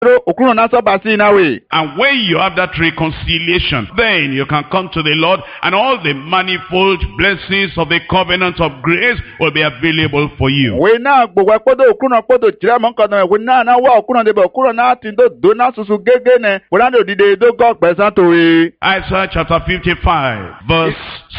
okuno na so basi nawe. And when you have that reconciliation, then you can come to the Lord, and all the manifold blessings of the covenant of grace will be available for you. We na gbogbo podo okuno podo jira mo nkan na we na wa okuno de be okuno na tin do na susu gege ne. We na do dide do go gbesan to we. Isaiah chapter 55, verse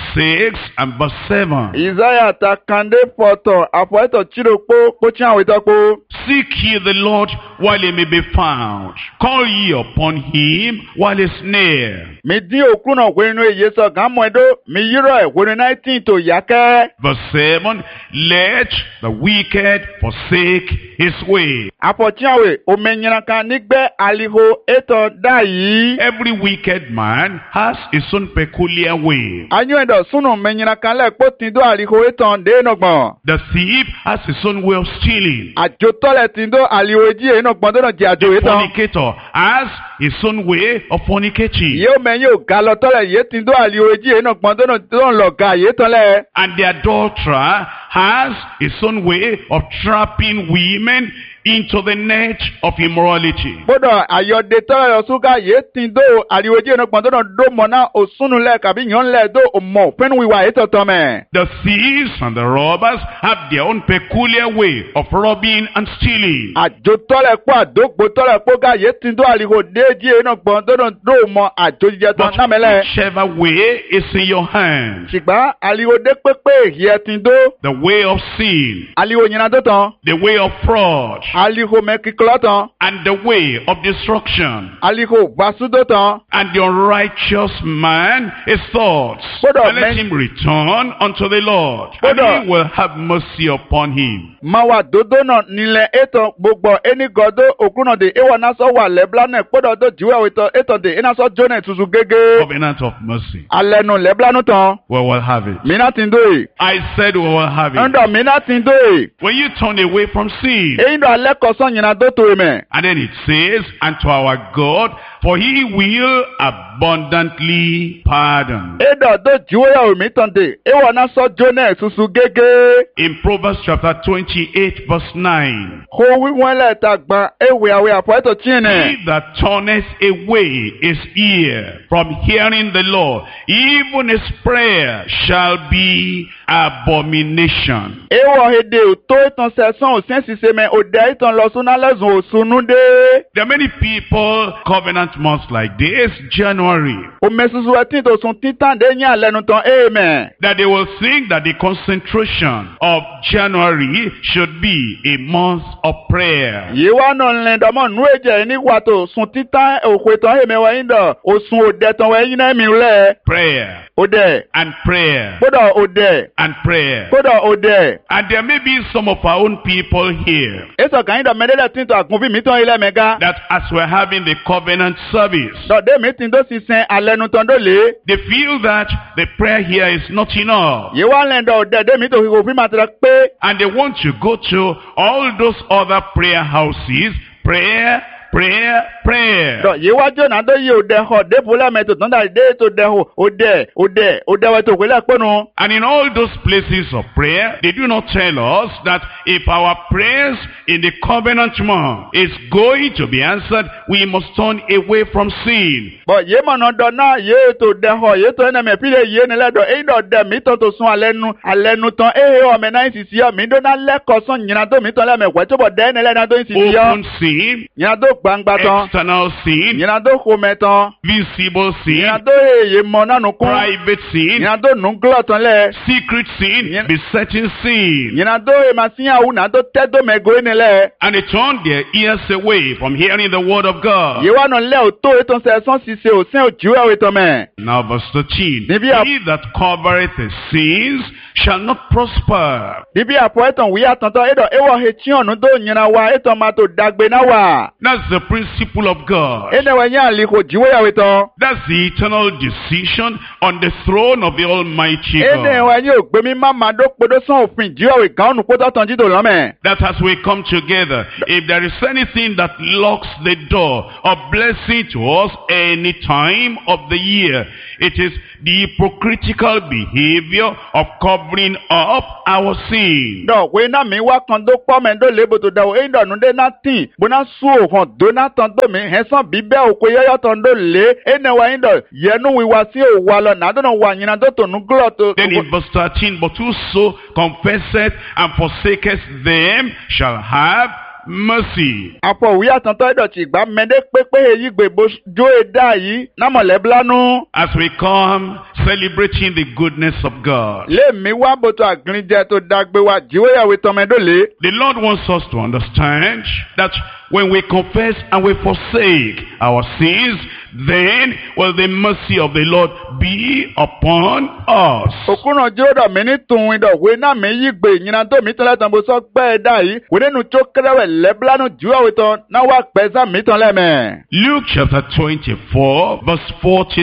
6 and verse 7. Isaiah ta kande foto afoeto chiropo po chan we to po. Seek ye the Lord while he may be found. Call ye upon him while he is near. Mi di okuno we no yeso gamo edo mi yiro e we 19 to yake. Verse 7. Let the wicked forsake his way. Apochiawe omenyana kan nigbe aliho eto dayi. Every wicked man has his own peculiar way. Anyo edo sunu menyana kan le po tin do aliho eto de nogbon. The thief has his own way of stealing. Ajo tole tin do aliho ji e nogbon do no je ajo The eto. fornicator has his own way of fornicating. Ye o menyo galo tole ye tin do aliho ji e nogbon do no don lo ga ye tole. And the adulterer has his own way of trapping women into the net of immorality. Bodo ayode tole yo suga ye tin do aliho ji e nogbon do no do mona osunu le kabi yon le do o mo pen wi wa eto to me. The thieves and the robbers have their own peculiar way of robbing and stealing. Ajo tole po adogbo tole po ga ye tin do aliho deji e nogbon do no do mo ajo jije to But na mele. whichever way is in your hands, Sigba aliho de pepe ye tin do the way of sin, aliho nyina do ton. the way of fraud, Aliho mekiklotan, and the way of destruction, aliho basudotan, and the unrighteous man his thoughts, Bodo, and let men- him return unto the Lord, and Bodo. he will have mercy upon him. mawa dodono nile eto gbogbo eni godo okuno de ewa naso wa leblane podo do jiwe weto eto de inaso jone tuzu gege. Covenant of mercy. Alenu leblanu tan, We will have it. mina tindoi. I said we will have it. Ndo mina tindoi. When you turn away from sin, Eindo aleko nyina do to eme. and then it says, and to our God, for he will abundantly pardon. Edo do jiwe ya umitande, ewa naso jone tuzu gege. In Proverbs chapter 28 verse 9, Ho wiwele tagba ewe awe apo eto chine. he that turneth away his ear from hearing the law, even his prayer shall be abomination. Ewo hede uto itan sesan osin siseme ode itan lo suna lezun osunu de. There are many people, covenant months like this, January, O mesusu etin to sun titan de yin alenu tan amen. that they will think that the concentration of January should be a month of prayer. Ye wa no len do mo nu eje ni wa to sun titan okwe tan amen wa yin do osun ode tan wa yin na mi le. Prayer Ode. and prayer Bodo ode. and prayer. Bodo ode. And there may be some of our own people here Eso kan yin do medele tin to agun fi mi tan ile mega. that as we're having the covenant service, Do de mi tin do sisen alenu tan do le. they feel that the prayer here is not enough. Ye wa len do ode de mi to ko fi ma tra pe. And they want to go to all those other prayer houses, prayer, prayer, prayer. Do ye wa jo na do ye ode ho de bula me to tan da de to de ho ode wa to kwele ponu. And in all those places of prayer, they do not tell us that if our prayers in the covenant month is going to be answered, we must turn away from sin. But ye mo no do na ye to de ho ye to na me pile ye ne le do e do de mi to sun alenu tan o me na isi ya mi do na le ko sun nyina do mi to le me we to bo de ne le na do isi ya Open sin, nyina do gbangba tan external sin, nyina do ko me tan visible sin, nyina do ye mo na nu kun private sin, nyina do nu glo tan le secret sin, Yeah. besetting sin. nyina do e ma sin awu na do te do me go ne le And they turn their ears away from hearing the word of God. ye wa no le o to e ton se son si se o sen o ju e to me Now verse 13. Maybe I- He that covereth his sins shall not prosper. bibi apo eton wi atantan e do e wo he ti onu do nyina wa e ton ma to dagbe na wa That's the principle of God. ene wa yan li ko jiwe ya weton That's the eternal decision on the throne of the Almighty ene God. wa yin o gbe mi ma ma do podo san ofin jiwe we kan nu poto tan jido lo me That as we come together, if there is anything that locks the door of blessing to us any time of the year, it is the hypocritical behavior of covenant covering up our sin. Dọ̀ wé náà mi wá kan tó pọ́ mẹ́ tó lébo tó dẹ̀ wò é dọ̀nù dé náà tì bó náà sùn òhàn dó náà tán tó mi hẹ́sán bíbẹ́ òkú yẹ́yọ́ tán tó lé é nà wá yín dọ̀ yẹnu wíwá sí òwà lọ nàá tó nà wà yín náà tó tònú gúlọ̀ tó. Then in verse 13, but whoso confesseth and forsaketh them shall have mercy. Àpò òwú àtọ̀tọ̀ ìdọ̀tí ìgbà mẹ́dẹ́ pépé èyí gbèbó jó edá yìí námọ̀lẹ́bílánú. As we come celebrating the goodness of God, Lémi wá bòtò àgbìnjẹ tó dágbé wa jíwéyàwó tọmẹdólé. the Lord wants us to understand that when we confess and we forsake our sins, then will the mercy of the Lord be upon us. Òkúràn jódò mi ní tùn ìdọ̀wé náà mi yí gbè ìyìnà tó mi tán lẹ́tàn bó sọ gbẹ́ ẹ̀dá yìí. Wòdénu tó kẹ́rẹ́wẹ̀ lẹ́bílánú jíwéyàwó tán náà wá pẹ́sà mi tán lẹ́mẹ̀. Luke chapter 24 verse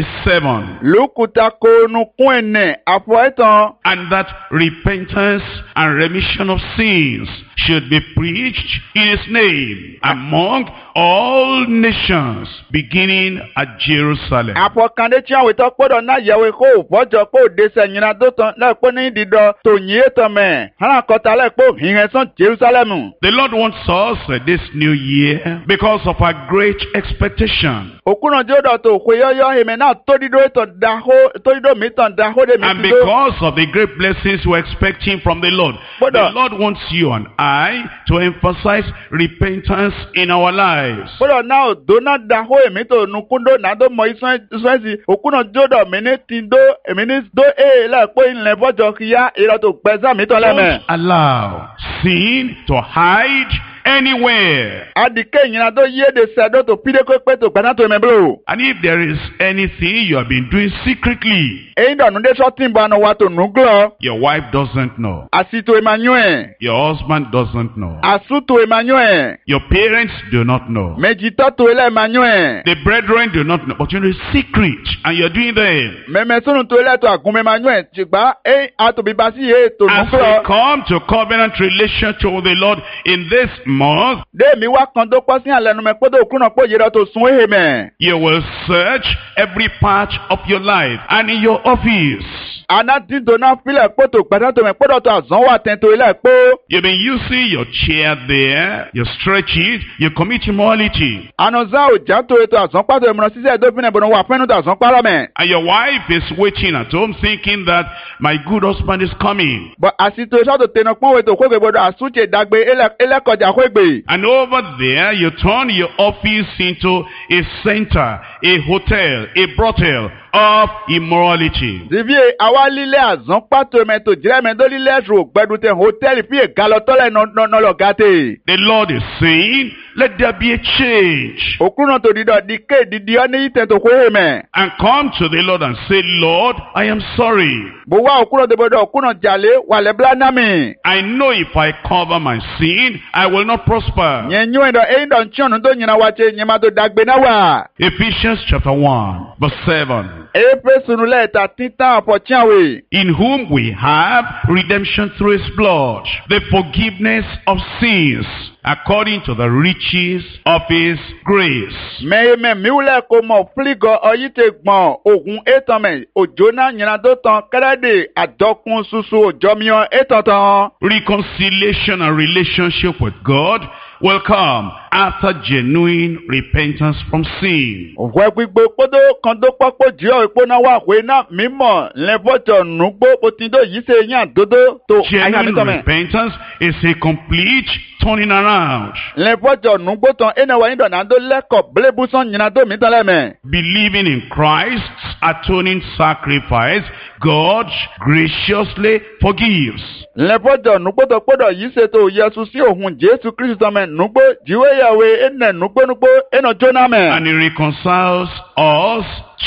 47. Lókùtà kónú kún ẹ̀nẹ̀ àpò ẹ̀tàn. And that repentance and remission of sins should be preached in his name among all nations, beginning at Jerusalem. Àpò kàndé tí àwọn ìtọ́ gbọ́dọ̀ náà yẹ̀wò kó bọ́jọ́ kó dẹ́sẹ̀ yìnyín tó tán lẹ́ẹ̀pọ̀ ní dídọ̀ tó yìn ètò mẹ́. Hàn kọ́ta lẹ́ẹ̀pọ̀ ìhìn sàn Jerusalem. The Lord wants us this new year because of our great expectation. Òkúràn jódò tó òkú yọ́yọ́ èmi náà tó dídó ètò dáhó tó dídó mi tàn dáhó dé mi And ti dó. because of the great blessings we're expecting from the Lord, the Lord wants you and I to emphasize repentance in our lives. Gbọ́dọ̀ náà ò dó náà dáhó èmi tó nukúndó náà tó mọ ìsúnẹ́sì. Òkúràn jódò mi ní ti dó èmi ní dó lẹ́ẹ̀pọ̀ ìlẹ̀ bọ́jọ́ kíyá ìrọ̀ tó gbẹ́sà mi tán lẹ́mẹ̀. Don't allow sin to hide anywhere. Adìkẹ́ ìyìnà tó yéde sẹ́dọ̀ tó pídé kó pé tó gbẹ́ná tó mẹ́bílò. And if there is anything you have been doing secretly, Èyí dọ̀nù dé sọ́tìn bá wa tó nùglọ̀. your wife doesn't know, Àsìtò Emmanuel. your husband doesn't know, Àsùtò Emmanuel. your parents do not know, Méjìtọ́ tó ilé Emmanuel. the brethren do not know, but you know it's secret and you're doing them. Mẹ̀mẹ̀ sínú tó ilé tó àgùnmọ̀ Emmanuel ṣùgbọ́n àtòbíbá sí iye tó As we nùglọ̀. come to covenant relationship with the Lord in this month, Déèmí wá kan tó pọ́ sí àlẹ́nu mẹ́ pé tó kúrò pé yẹrọ tó sun éhe mẹ́. you will search every part of your life and in your office. Àná dídò náà fílẹ̀ pé tó gbẹ́ná tó mẹ́ pé tó àzán wà tẹ̀ tó ilé pé. You've been using your chair there, you stretch it, you commit immorality. Àná zá òjá tó ètò àzán pàtó ìmúra sísẹ́ ẹ̀dọ́fínà ìbọn wà fẹ́nu tó àzán pàrọ̀ mẹ́. And your wife is waiting at home thinking that my good husband is coming. Bọ̀ àsìtò ìṣàtò tẹnu pọ́n wètò kó gbèbọdọ̀ àsúnjẹ ìdàgbé ẹlẹ́kọjà kó gbè. And over there, you turn your office into a center, a hotel, a brothel of immorality. Zivi àwa lílẹ̀ àzán pàtó mẹ́tò jìrẹ́ mẹ́tò lílẹ̀ ẹ̀sùn ògbẹ́dùtẹ̀ hòtẹ́ẹ̀lì fíye galọ́tọ́lẹ̀ nọ́lọ́ gàtẹ́. The Lord is saying, let there be a change. Òkúrò tó dídọ̀ dìké dídí ọ́ ní ìtẹ̀ tó kó èmẹ̀. And come to the Lord and say, Lord, I am sorry. Bó wá òkúrò tó bọ̀dọ̀ òkúrò jàlé wàlẹ̀ bílánámì. I know if I cover my sin, I will not prosper. Yẹn nyú ẹ̀dọ̀ ẹ̀yìn dọ̀ ntíọ̀nù tó nyina wá tse nyẹ́mà tó dàgbé náà wà. Ephesians chapter 1, verse 7. Éfé sunulẹ̀ ta títàn àpọ̀tíyàwó. In whom we have redemption through his blood, the forgiveness of sins, according to the riches of his grace. Mẹ́yẹmẹ́ miwulẹ̀ kò mọ̀ fúlígọ̀ ọyí tẹ gbọ̀n ògùn étọ̀mẹ̀ òjò náà nyina tó tán kẹ́rẹ́dẹ̀ àdọ́kun ṣoṣo òjọ́míọ́ étọ̀ tán. Reconciliation and relationship with God will come after genuine repentance from sin. Òfò gbígbó kpódó kan tó pọ́pọ́ jìọ́ ìpóná wà wé náà mímọ̀ lẹ́bọ̀jọ̀ nùgbó òtítọ́ yìí ṣe yàn dódó tó Genuine àyàmítọ́mẹ̀. repentance is a complete turning around. Lẹ́bọ̀jọ̀ nùgbó tán ẹnìwá yín dọ̀nà tó lẹ́kọ̀ọ́ bílẹ̀bùsàn nyina tó mi tán lẹ́mẹ̀. Believing in Christ's atoning sacrifice, God graciously forgives. Lẹ́bọ̀jọ̀ nùgbó tó kpódọ̀ yìí ṣe tó yẹsu sí òhun Jésù Kristu tọ́mẹ̀ nùgbó jìwéyàwó ẹnẹ nùgbónùgbó ẹnà jóná mẹ́. And he reconciles us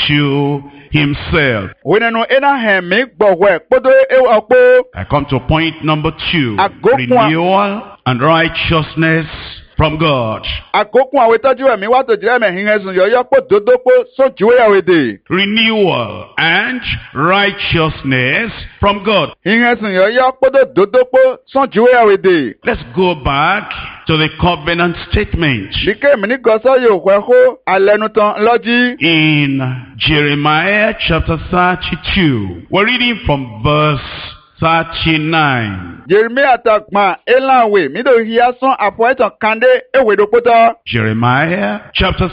to himself. Wínẹ̀nu ẹnà hẹ̀mí gbọ̀wẹ̀ kpódó ọ̀pọ̀. I come to point number 2. Àgókùn Renewal and righteousness from God. Àkókò àwọn ìtọ́jú ẹ̀mí wá tó jìrẹ́ mẹ́rin ẹ̀sùn yọ̀ọ́yọ́ pò dódó pò sójúwéyàwó èdè. Renewal and righteousness from God. Ìhẹ̀sùn yọ̀ọ́yọ́ pò dódó pò sójúwéyàwó èdè. Let's go back to the covenant statement. Bíkẹ́ mi ní gọ́sọ́ yóò wẹ́ kó alẹ́nutàn lọ́jí. In Jeremiah chapter 32, we're reading from verse 39. Jeremiah takma elanwe mido hiason apoeton kande ewedopoto. Jeremiah chapter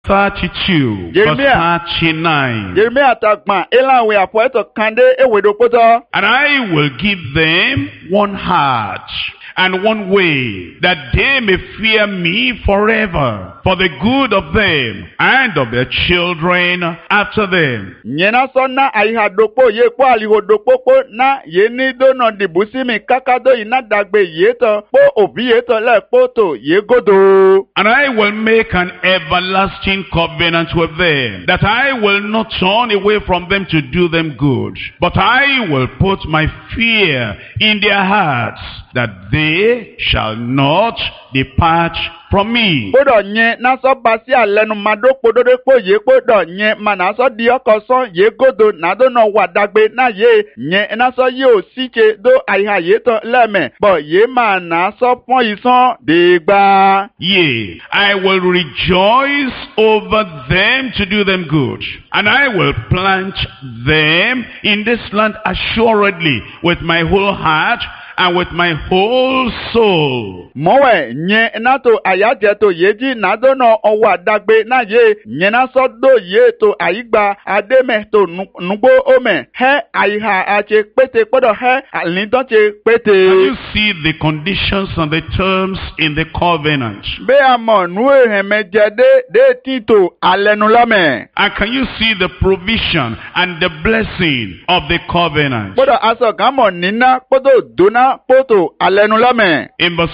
32, Jeremiah. verse 39. Jeremiah takma elanwe apoeton kande ewedopoto. And I will give them one heart and one way, that they may fear me forever, for the good of them and of their children after them. Nyena sona aiha dopo ye po aliho dopo po na ye ni do no dibusimi kakado ina dagbe ye to po obi ye to le po to ye godo. And I will make an everlasting covenant with them, that I will not turn away from them to do them good, but I will put my fear in their hearts, that they shall not depart from me. Podo nye na so basi alenu mado podode po ye podo nye mana so di okoso ye godo na do no wadagbe na ye nye na so ye osike do aiha ye to leme bo ye mana so pon ison degba. Yea, I will rejoice over them to do them good, and I will plant them in this land assuredly with my whole heart and with my whole soul. Mowe nye na to ayaje to yeji na do no owa dagbe na ye nye na so do ye to aigba ademe to nugbo ome he aiha ache pete podo he alindon che pete. Can you see the conditions and the terms in the covenant? Be amo nu ehemejede de tito alenu lome. And can you see the provision and the blessing of the covenant? Podo aso gamo nina podo dona poto alenu lome. In verse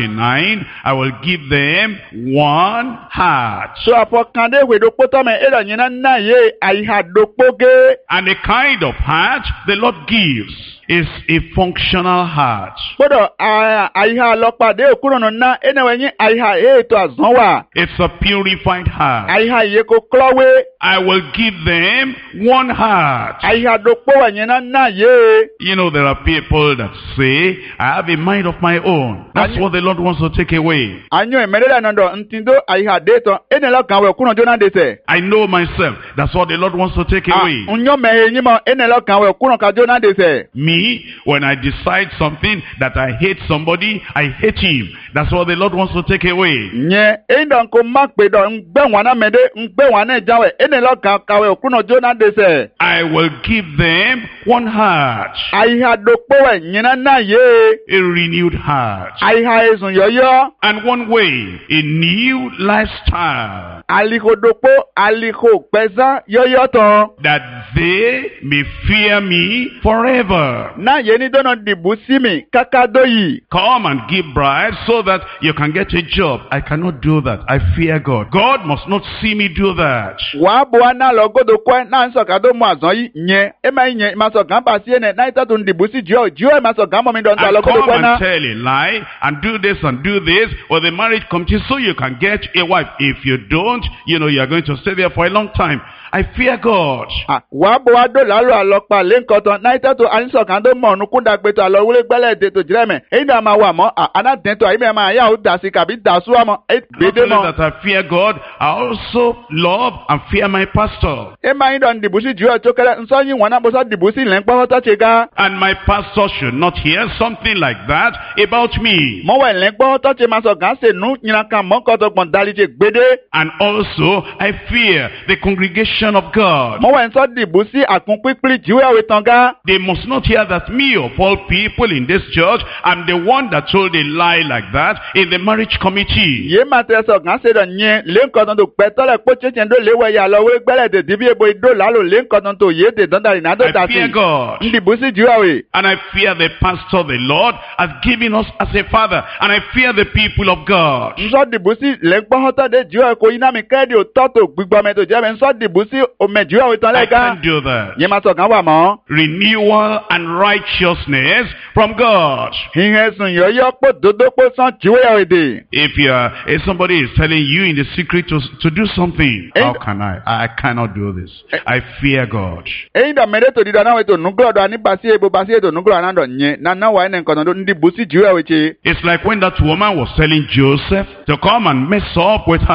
39, I will give them one heart. So apokande we do poto me era nyina na ye aiha dopoge. And the kind of heart the Lord gives is a functional heart. Podo aiha lokpade okurono na enewenyi aiha to azonwa. It's a purified heart. Aiha ye ko klowe. I will give them one heart. Aiha dopo wa nyina na ye. You know, there are people that say, I have a mind of my own. That's what the Lord wants to take away. Anyo emerela nando ntindo aiha deto enela kanwe okuno jona dese. I know myself. That's what the Lord wants to take away. Unyo mehenyimo enela kanwe okuno ka jona dese. Me, when I decide something that I hate somebody, I hate him. That's what the Lord wants to take away. Nye endo nko makpe do ngbe wana mede ngbe wana jawe enela kanwe okuno jona dese. I will give them one heart. Aiha dopo wa nyina na ye. A renewed heart. Aiha ezun yoyo. And one way, a new lifestyle. Aliko dopo aliko pesa yoyo to. That they may fear me forever. Na yeni dono dibusimi kakadoyi. Come and give bribes so that you can get a job. I cannot do that. I fear God. God must not see me do that. Wa bwana logodo kwe na nsokado mu azon nye ema nye masokan pasiene na itatu ndibusi jo masokan mo mi don ta And logodo come kwe na. and tell a lie and do this and do this or the marriage committee so you can get a wife. If you don't, you know you are going to stay there for a long time. I fear God. Wa bo wa do lalo alopa le nkoton na itatu ansokan do mo nu kunda gbe to alo wule gbele de to jireme e da ma wa mo ana den to ime ma ya o dasi kabi dasu amo e gbede mo. Not only that I fear God, I also love and fear my pastor. E ma yin don dibusi jo to kele nso yin wona bo so dibusi le npo to chega. And my pastor should not hear something like that about me. Mo we le npo to che masokan se nu nyina kan mo ko to gbon dali che gbede. And also, I fear the congregation of God. Mo we nso dibusi akun pipili jiwe we tanga. They must not hear that me of all people in this church, I'm the one that told a lie like that in the marriage committee. Ye matreso gan se do nye le nkoton to pe tole po chechen do lewe ya lo we gbele de dibi ebo do lalo le nkoton to ye de dondari na do I dati. fear God. Ndibusi jiwe we. And I fear the pastor the Lord has given us as a father. And I fear the people of God. Nso dibusi le gbohoto de jiwe ko ina mi kedi o toto gbigbo me to je me nso dibusi o me jiwe we tan I le ga. can't do that. Ye masokan wa mo. Renewal and righteousness from God. Hihe sun yoyo po dodo po san jiwe we de. If somebody is telling you in the secret to do something, how can I? I cannot do this. I fear God. Eyin da mere to dida na we to nuglo do ani basi ebo basi to nuglo na do nye na na wa ene nkoton do ndibusi jiwe we che. It's like when that woman was telling Joseph to come and mess up with her.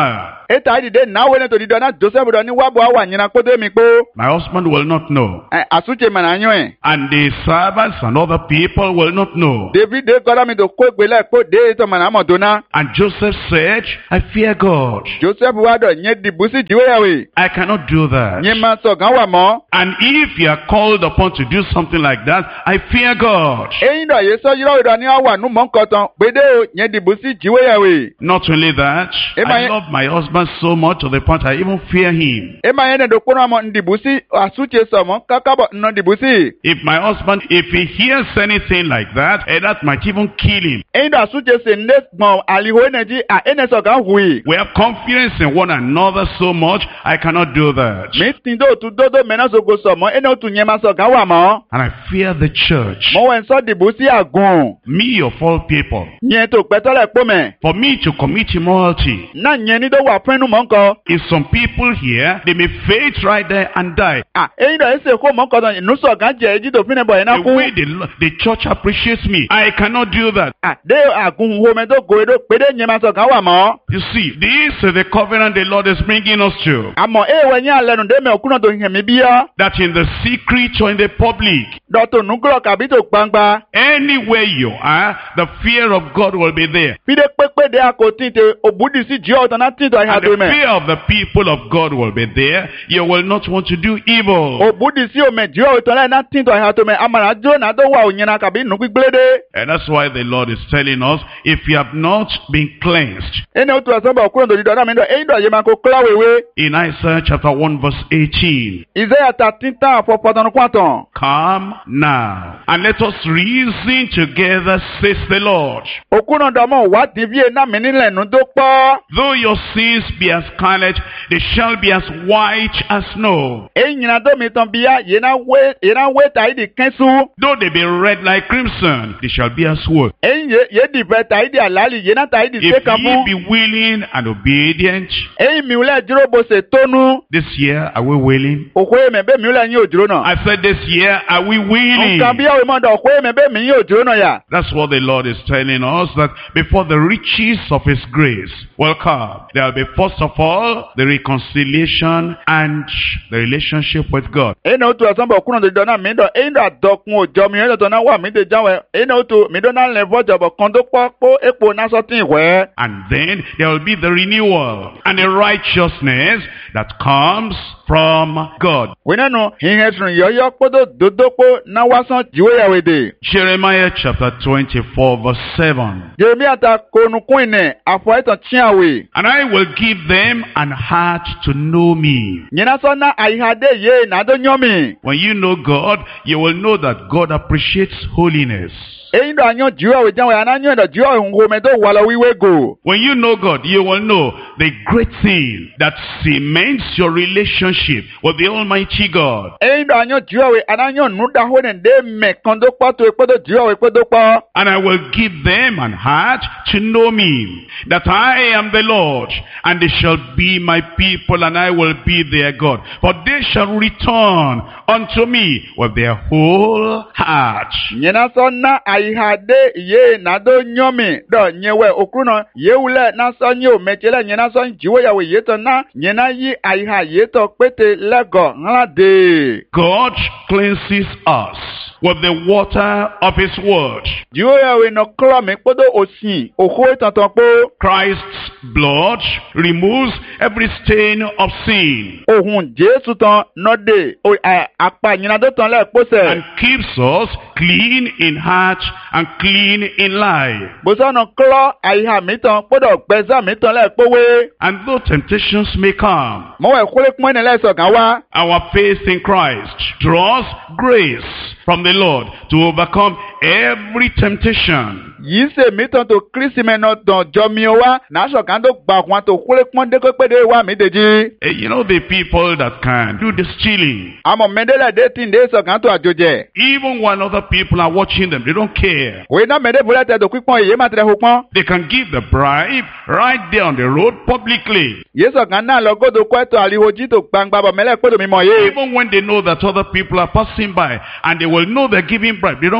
Eta ide na wene to dido na Joseph do ni wabo awa nyina kodo mi po. My husband will not know. Asuche mananyo e. And the servants and other people will not know. David de kola mi do ko gbele po de to manamo dona. And Joseph said, I fear God. Joseph wa do nye dibusi jiwe yawe. I cannot do that. Nye ma so gan wa mo. And if you are called upon to do something like that, I fear God. Eyin do ye so yiro do ni awa nu mo nkan tan gbede o nye dibusi jiwe yawe. Not only that, I love my husband so much to the point I even fear him. Ema yene do kono mo ndibusi asuche so mo kakabo no dibusi. If my husband, if he hears anything like that might even kill him. Eyin do asuche se ne gbon aliho energy ene so gan hui. We have confidence in one another so much, I cannot do that. Mi tindo tu dodo mena so go so mo ene tu nyema so gan wa mo. And I fear the church. Mo wen so dibusi agun. Me of all people. Nye to petole po me. For me to commit immorality. Na nye ni do wa fenu mo nko. If some people here, they may faint right there and die. Eyin do ese ko mo nko tan nu so gan je eji to fine boy na The ku. way the church appreciates me, I cannot do that. De agun ho me do go do pede nyema so gan wa mo. You see, this is the covenant the Lord is bringing us to. Amo we nya lenu de me okuno to hemi bia. That in the secret or in the public, Do to nu glo ka bi to gbangba. anywhere you are, the fear of God will be there. Bi de pepe de akotinte obudi si ji o tan na tin to ha And do the me. fear of the people of God will be there. You will not want to do evil. Obudi si o me ji o tan la na tin to ha to me amara jo na do wa onyina ka bi nu gbigbede. And that's why the Lord is telling us, if you have not been cleansed, Ene o tu asamba okuno to dido na me do eyin do ye ma ko klawewe. in Isaiah chapter 1 verse 18, Isaiah 13 tan for pardon kwatan. come now, and let us reason together, says the Lord. Okuno do mo wa divie na me ni lenu do po. Though your sins be as scarlet, they shall be as white as snow. Eyin na do mi tan bia ye na we ta idi kensu. Though they be red like crimson, they shall be as wool. Eyin ye di be ta idi alali ye na ta idi se If kan ye mu. be willing and obedient, Eyin mi ule jiro bo se tonu. this year are we willing? Okwe me be mi ule yin ojuro na. I said this year are we willing? Nkan bia we mo do okwe me be mi yin ojuro na ya. That's what the Lord is telling us, that before the riches of His grace will come, there will be first of all the reconciliation and the relationship with God. Ene o tu asamba okuno do na mi do eyin do adokun ojo mi do na wa mi de jawe. Ene o tu mi do na le vojo bo kan do po epo na so tin we. And then there will be the renewal and the righteousness that comes from God. We na no hihe sun yoyo podo dodo po na wasan jiwe ya we de. Jeremiah chapter 24 verse 7. Jeremia ta konu kuine afo etan chiawe. And I will give them an heart to know me. Nyina so na aihade ye na do nyomi. When you know God, you will know that God appreciates holiness. Eyin do anyo jiwa we janwe ananyo do jiwa hungo me do wala wiwe go. When you know God, you will know the great thing that cements your relationship with the Almighty God. Eyin do anyo jiwa we ananyo nuda hone de me kondo pato epodo jiwa we epodo pa. And I will give them an heart to know me, that I am the Lord, and they shall be my people, and I will be their God. For they shall return unto me with their whole heart. Nyina so na aihade ye na do nyomi do nyewe okuno ye ule na so nyo mechele nyina so jiwe ya we yeto na nyina yi aiha yeto pete lego nlade. God cleanses us with the water of His word. Jiwe ya we no klo me podo osin oho tantan po. Christ's blood removes every stain of sin Ohun Jesu tan no de o apa nyina do tan le pose. and keeps us clean in heart and clean in life. Boso no klo aiha mi tan podo gbeza mi tan le powe. And though temptations may come, Mo we kule pon ne le so kan wa. our faith in Christ draws grace from the Lord to overcome every temptation. Yi se mi tan to Kristi me no don jo mi o wa na so kan do gba kwa to kule pon de ko pe de wa mi deji. You know the people that can do the stealing. Amo mendele de tin de so kan to ajoje. Even when other people are watching them, they don't care. We na mede bole te do pipon ye ma tre ho pon. They can give the bribe right there on the road publicly. Ye so kan na lo godo ko to ariwo ji to gbangba bo mele pe do mi mo ye. Even when they know that other people are passing by and they will know they're giving bribe, they don't care.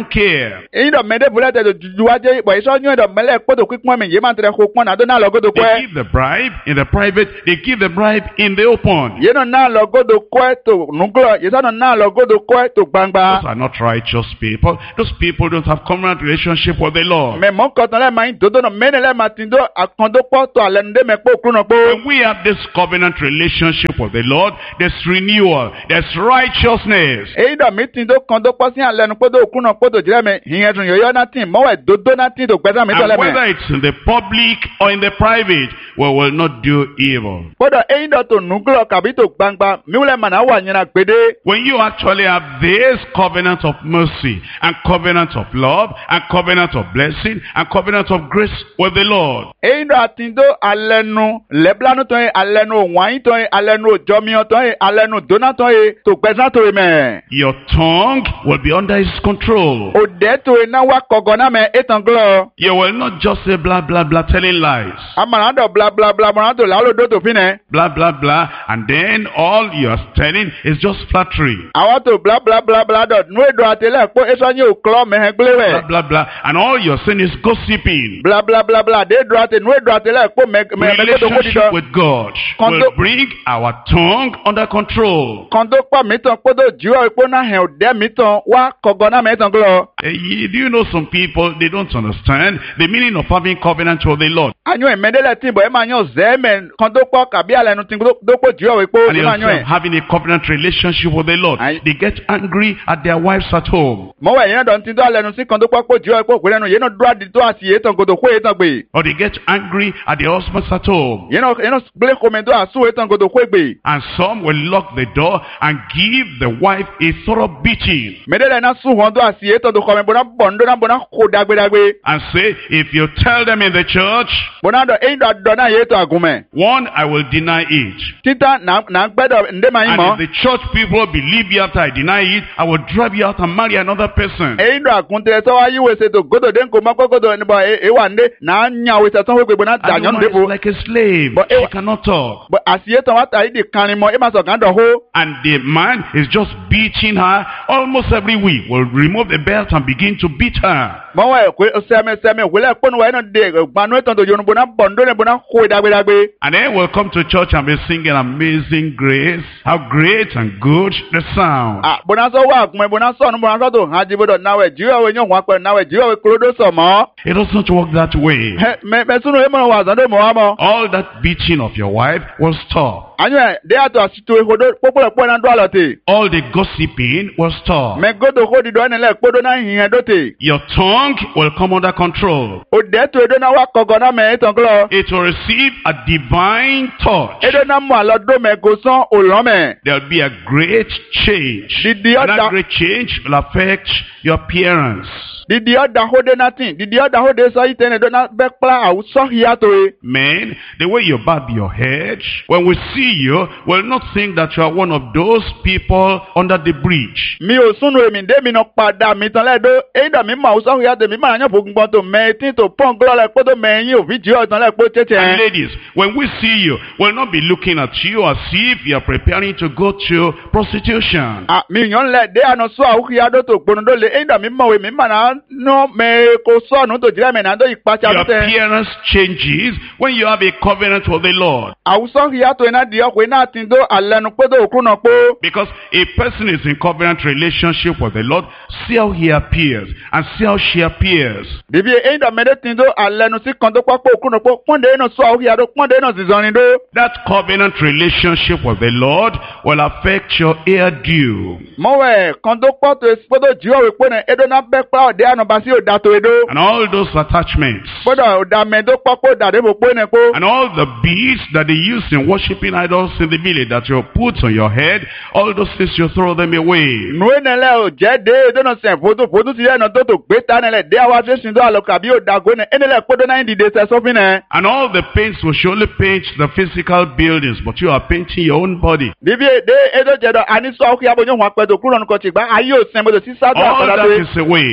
there. Eyi do mede bule te do juwaje bo iso nyu do mele kpoto kwikpon me ye man tere ko pon na do na lo godo They kwe. give the bribe in the private, they give the bribe in the open. Ye no na lo godo kwe to nuglo, ye so no na lo godo kwe to Those gbangba. are not righteous people. Those people don't have covenant relationship with the Lord. Me mo kotan le ma dodo no mene le ma tindo akondo po to ale nde me po kru no po. When we have this covenant relationship with the Lord, there's renewal, there's righteousness. Eyi do mi tindo kondo po si ale nu po do kru no po do jire me hiyen tun yoyo na tin mo we dodo na tin do gbesa mi to And le whether me. it's in the public or in the private, we will not do evil. Podo eyi do to nuglo kabi to gbangba mi wule ma na wa nyina gbede. When you actually have this covenant of mercy and covenant of love and covenant of blessing and covenant of grace with the Lord, Eyi do atindo alenu leblanu to ye alenu wan to ye alenu jomio to ye alenu dona to ye to gbesa to ye me. your tongue will be under his control. Ode to ye na wa kogona me etanglo. You will not just say blah, blah, blah, telling lies. Amana do bla bla bla mana to la lo do to fine. Blah, blah, blah. And then all you are telling is just flattery. Awa to bla bla blah blah do nu do atele po eso nyi o klo me he Blah, glewe. blah, blah. And all you're saying is gossiping. Bla blah blah blah de do ate nu do atele po me to ko di Relationship do. with God will bring our tongue under control. Kondo pa mi ton po do jiwa po na he o de mi ton wa kogona me etanglo. Do you know some people, they don't understand the meaning of having covenant with the Lord. Anyo e medele tin bo e ma nyo zeme kondo po kabi ale nu tin do po jiwa po And e ma nyo also e. having a covenant relationship with the Lord. Aye. They get angry at their wives at home. Mo we yen do tin do ale nu si kondo po jiwa po pe nu yen do adi to asi etan godo ko etan gbe. Or they get angry at their husbands at home. Yen ble komendo asu etan godo ko gbe. And some will lock the door and give the wife a thorough beating. Medele na su hondo asi etan do komen bona bondo na bona ko dagbe. And say, if you tell them in the church, Bona do e do na ye to agume. one, I will deny it. Tita na gbedo nde ma And imo. if the church people believe you after I deny it, I will drive you out and marry another person. E do agunte so ayi we se to godo den ko mako godo ni ba e wa nde na nya we se ton we gbe bona da And nyon woman debo. is like a slave. But She cannot talk. But asi etan wa ta di kan mo e ma so kan do ho. And the man is just beating her almost every week. Will remove the belt and begin to beat her. Mo we ko seme we le ponu we no de gbanu etan do yonu bona bondo ne bona ko dagbe. And then we'll come to church and be singing Amazing Grace. How great and good the sound. Ah, bona so wa agume bona so nu bona so to haji bodo na we jiwa we nyon wa pe na we jiwa we krodo so mo. It doesn't work that way. Me sunu e mo wa zan do mo amo. All that beating of your wife will stop. Anyo de ato asitu e hodo popolo po na do alote. All the gossiping will stop. Me godo ho di do ne le podo na hiyan dote. Your tongue will come under control. O de to edo na wa kogona me etonklo. It will receive a divine touch. Edo na mo alo do me go son olon me. There'll be a great change. Did And that great change will affect your appearance. Didi oda hode nothing. Didi oda hode so itene do na be kla au so hiato e. Men, the way you bob your head, when we see you, we'll not think that you are one of those people under the bridge. Mi o sunu emi de mi no pada mi tan le do e da mi ma o so hiato mi ma yan fogun gbon to me tin to pon glo le po to me yin o fi ji o tan le po tete. And ladies, when we see you, we'll not be looking at you as if you are preparing to go to prostitution. Ah, mi yan le de ano so au hiato to gbonu do le e da mi ma we mi ma na no me ko so nu to jire me na do ipacha Your te. appearance changes when you have a covenant with the Lord. Au so hiato na di o ko na tin do alenu pe do okru no po. Because a person is in covenant relationship with the Lord, see how he appears and see how she appears. Bibi e da me de tin do alenu si kan do papo okru no po pon de no so au hiato pon de no zizorin do. That covenant relationship with the Lord will affect your hairdo. Mo we kan do po to podo ji o we pe na edo na be pa o de anu ba si o da to edo. And all those attachments. Podo o da me do papo da de mo pe ne po. And all the beads that they use in worshiping idols in the village that you put on your head, all those things you throw them away. Nu ne le o je de do no se foto ti na to gbe ta ne le de awa se sin do aloka bi o da go ne ene le podo na ndi de se so fi ne. And all the paints will surely paint the physical buildings, but you are painting your own body. Bibi de edo je do ani so ku ya bo nyon wa pe to kuro nko ti gba aye o sen bo si sa do All apada that to. is away. And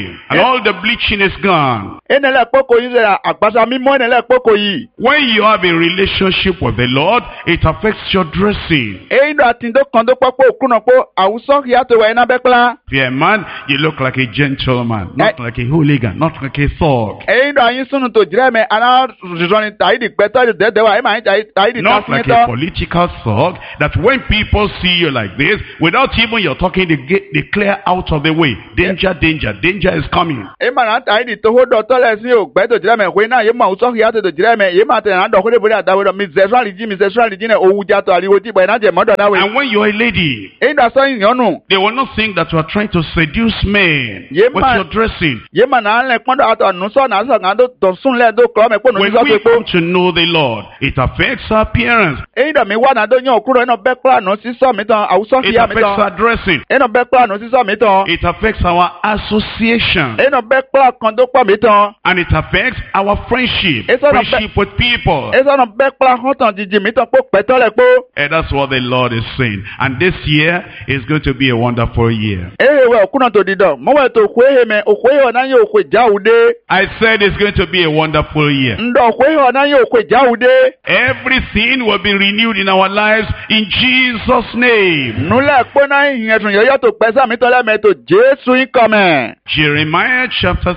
all the bleaching is gone. Enele kpoko yi se agbasa mímọ́ enele kpoko yi. When you have a relationship with the Lord, it affects your dressing. Eyi do atindo kan do kpokpo okuna po awuso ya to wa ina bekla. If you're a man, you look like a gentleman, not like a hooligan, not like a thug. Eyi do ayin sunu to jire me ana rizoni taidi peto de de wa e ma taidi Not like a political thug, that when people see you like this, without even your talking, they clear out of the way. Danger, danger, danger is coming. E ma na taidi to ho do to le sin o gbe to jire me we na ye ma awuso ya to jire me ye ma te na do ko de bori adawo do mi sexual ji ne owu ja to ariwo ti bo na je modo na we. And when you're a lady, Eyi do so yin yonu. they will not think that you are trying to seduce men Yeah, with man. your dressing. Ye ma na le pon do ato nu so na so kan do to sun le do kro me po nu When so we pe po. come to know the Lord, it affects our appearance. Eyi do mi wa na do yan okuro ina be kla no si so mi tan awuso It ya mi affects tan. our dressing. Ina be kla no si so mi tan. It affects our association. Ina be kla kan do pa mi tan. And it affects our friendship. It's not a Friendship with people. Esa na be kla hon tan jiji mi tan po pe to le po. And that's what the Lord is saying. And this year is going to be a wonderful year. Ehe we okuna to dido. Mo we to kwe he me okwe ho na ye okwe jaude. I said it's going to be a wonderful year. Ndo okwe ho na ye okwe jaude. Everything will be renewed in our lives in Jesus' name. Nule po na yin etun yo to pe sa mi to le me to Jesu yin come. Jeremiah chapter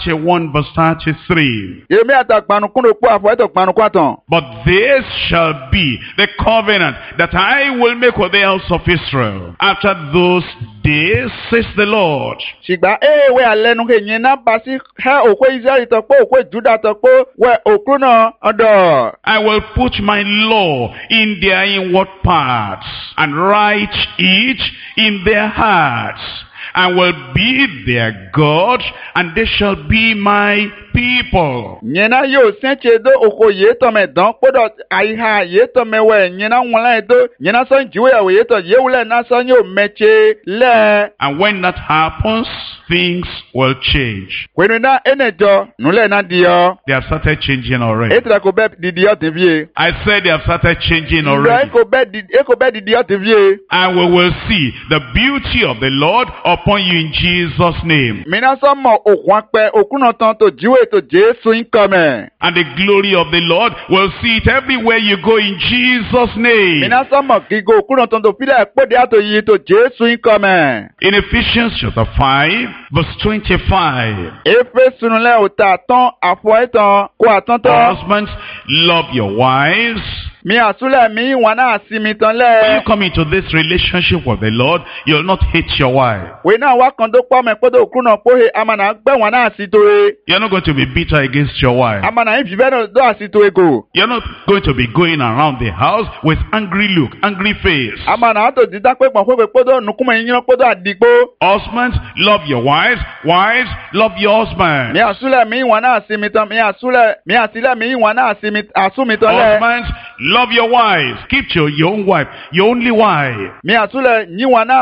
31 verse 33. Yemi atakpanu kundo po afo eto kpanu kwatan. But this shall be the covenant that I will make with the house of Israel. After those days, says the Lord. Shigba we alenu ke yin na basi he okwe Israel to po okwe Juda to po we okruna odo. I will put my law in their inward parts and write it in their hearts. I will be their God, and they shall be my people. Nyena yo senche do okoye to me don podo aiha ye to me we nyena wala do nyena so jiwe ya we to ye wule na so nyo meche le. And when that happens, things will change. Kwenu na enejo nule na dio. They have started changing already. Etra ko be didio tvie. I said they have started changing Ndo already. eko be didio tvie. And we will see the beauty of the Lord upon you in Jesus' name. Mina so mo okwan pe okuno ton to jiwe to Jesu income. And the glory of the Lord will see it everywhere you go in Jesus' name. Mina so mo gigo okuno ton to pile ekpo de ato yi to Jesu income. In Ephesians chapter 5 verse 25. Efe sunule ota ton afo etan ko atan to. Husbands, love your wives. Mi asule mi wana asimi tan When you le. come into this relationship with the Lord, you'll not hate your wife. We na wa kan do pa me podo okuno pohe amana gbe wana asitoe. You're not going to be bitter against your wife. Amana ifi be do asitoe go. You're not going to be going around the house with angry look, angry face. Amana to dida pe pon pe podo nukuma yin podo adigbo. Husbands, love your wives. Wives, love your husbands. Mi asule mi wana asimi tan mi asile mi wana asumi tan le. Husbands, love your wives. Keep to your own wife, your only wife. Mi asule nyi wana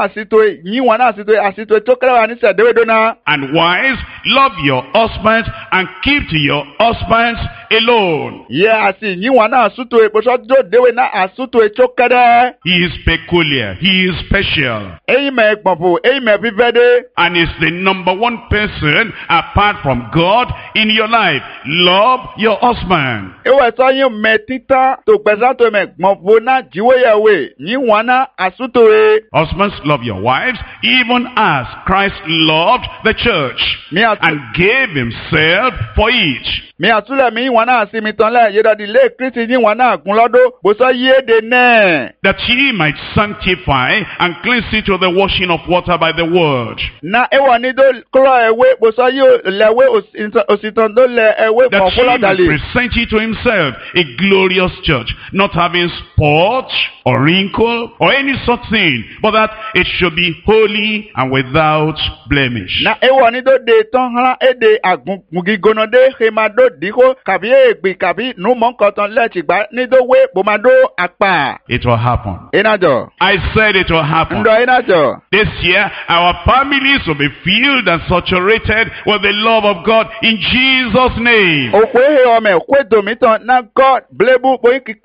asitoe chokere wa ni se dewe dona. And wives, love your husbands and keep to your husbands alone. Ye asi nyi wana asutoe poso do dewe na asutoe chokere. He is peculiar. He is special. Eyi me gbonfo, eyi me vivede. And is the number one person apart from God in your life. Love your husband. Ewe so yin me tita to pesa to me gbonfo na jiwe yawe. Nyi wana asutoe. Husbands, love your wives, even as Christ loved the church and gave himself for each. Mi asule mi wana asimi tan le yeda di le Kristi nyi wana agun lodo boso yede ne. That he might sanctify and cleanse it to the washing of water by the word. Na ewa ni do kro ewe boso yo lewe ositan do le ewe That he konfola might dali. present it to himself, a glorious church, not having spot or wrinkle or any such thing, but that it should be holy and without blemish. Na ewa ni do de ton hala ede agun mugigono de hemado diko kabi egbi kabi nu mon koton le tigba ni do we bomado apa. It will happen. Enajo. I said it will happen. Ndo enajo. This year, our families will be filled and saturated with the love of God in Jesus' name. Okwe he ome okwe domiton na God blebu boy ki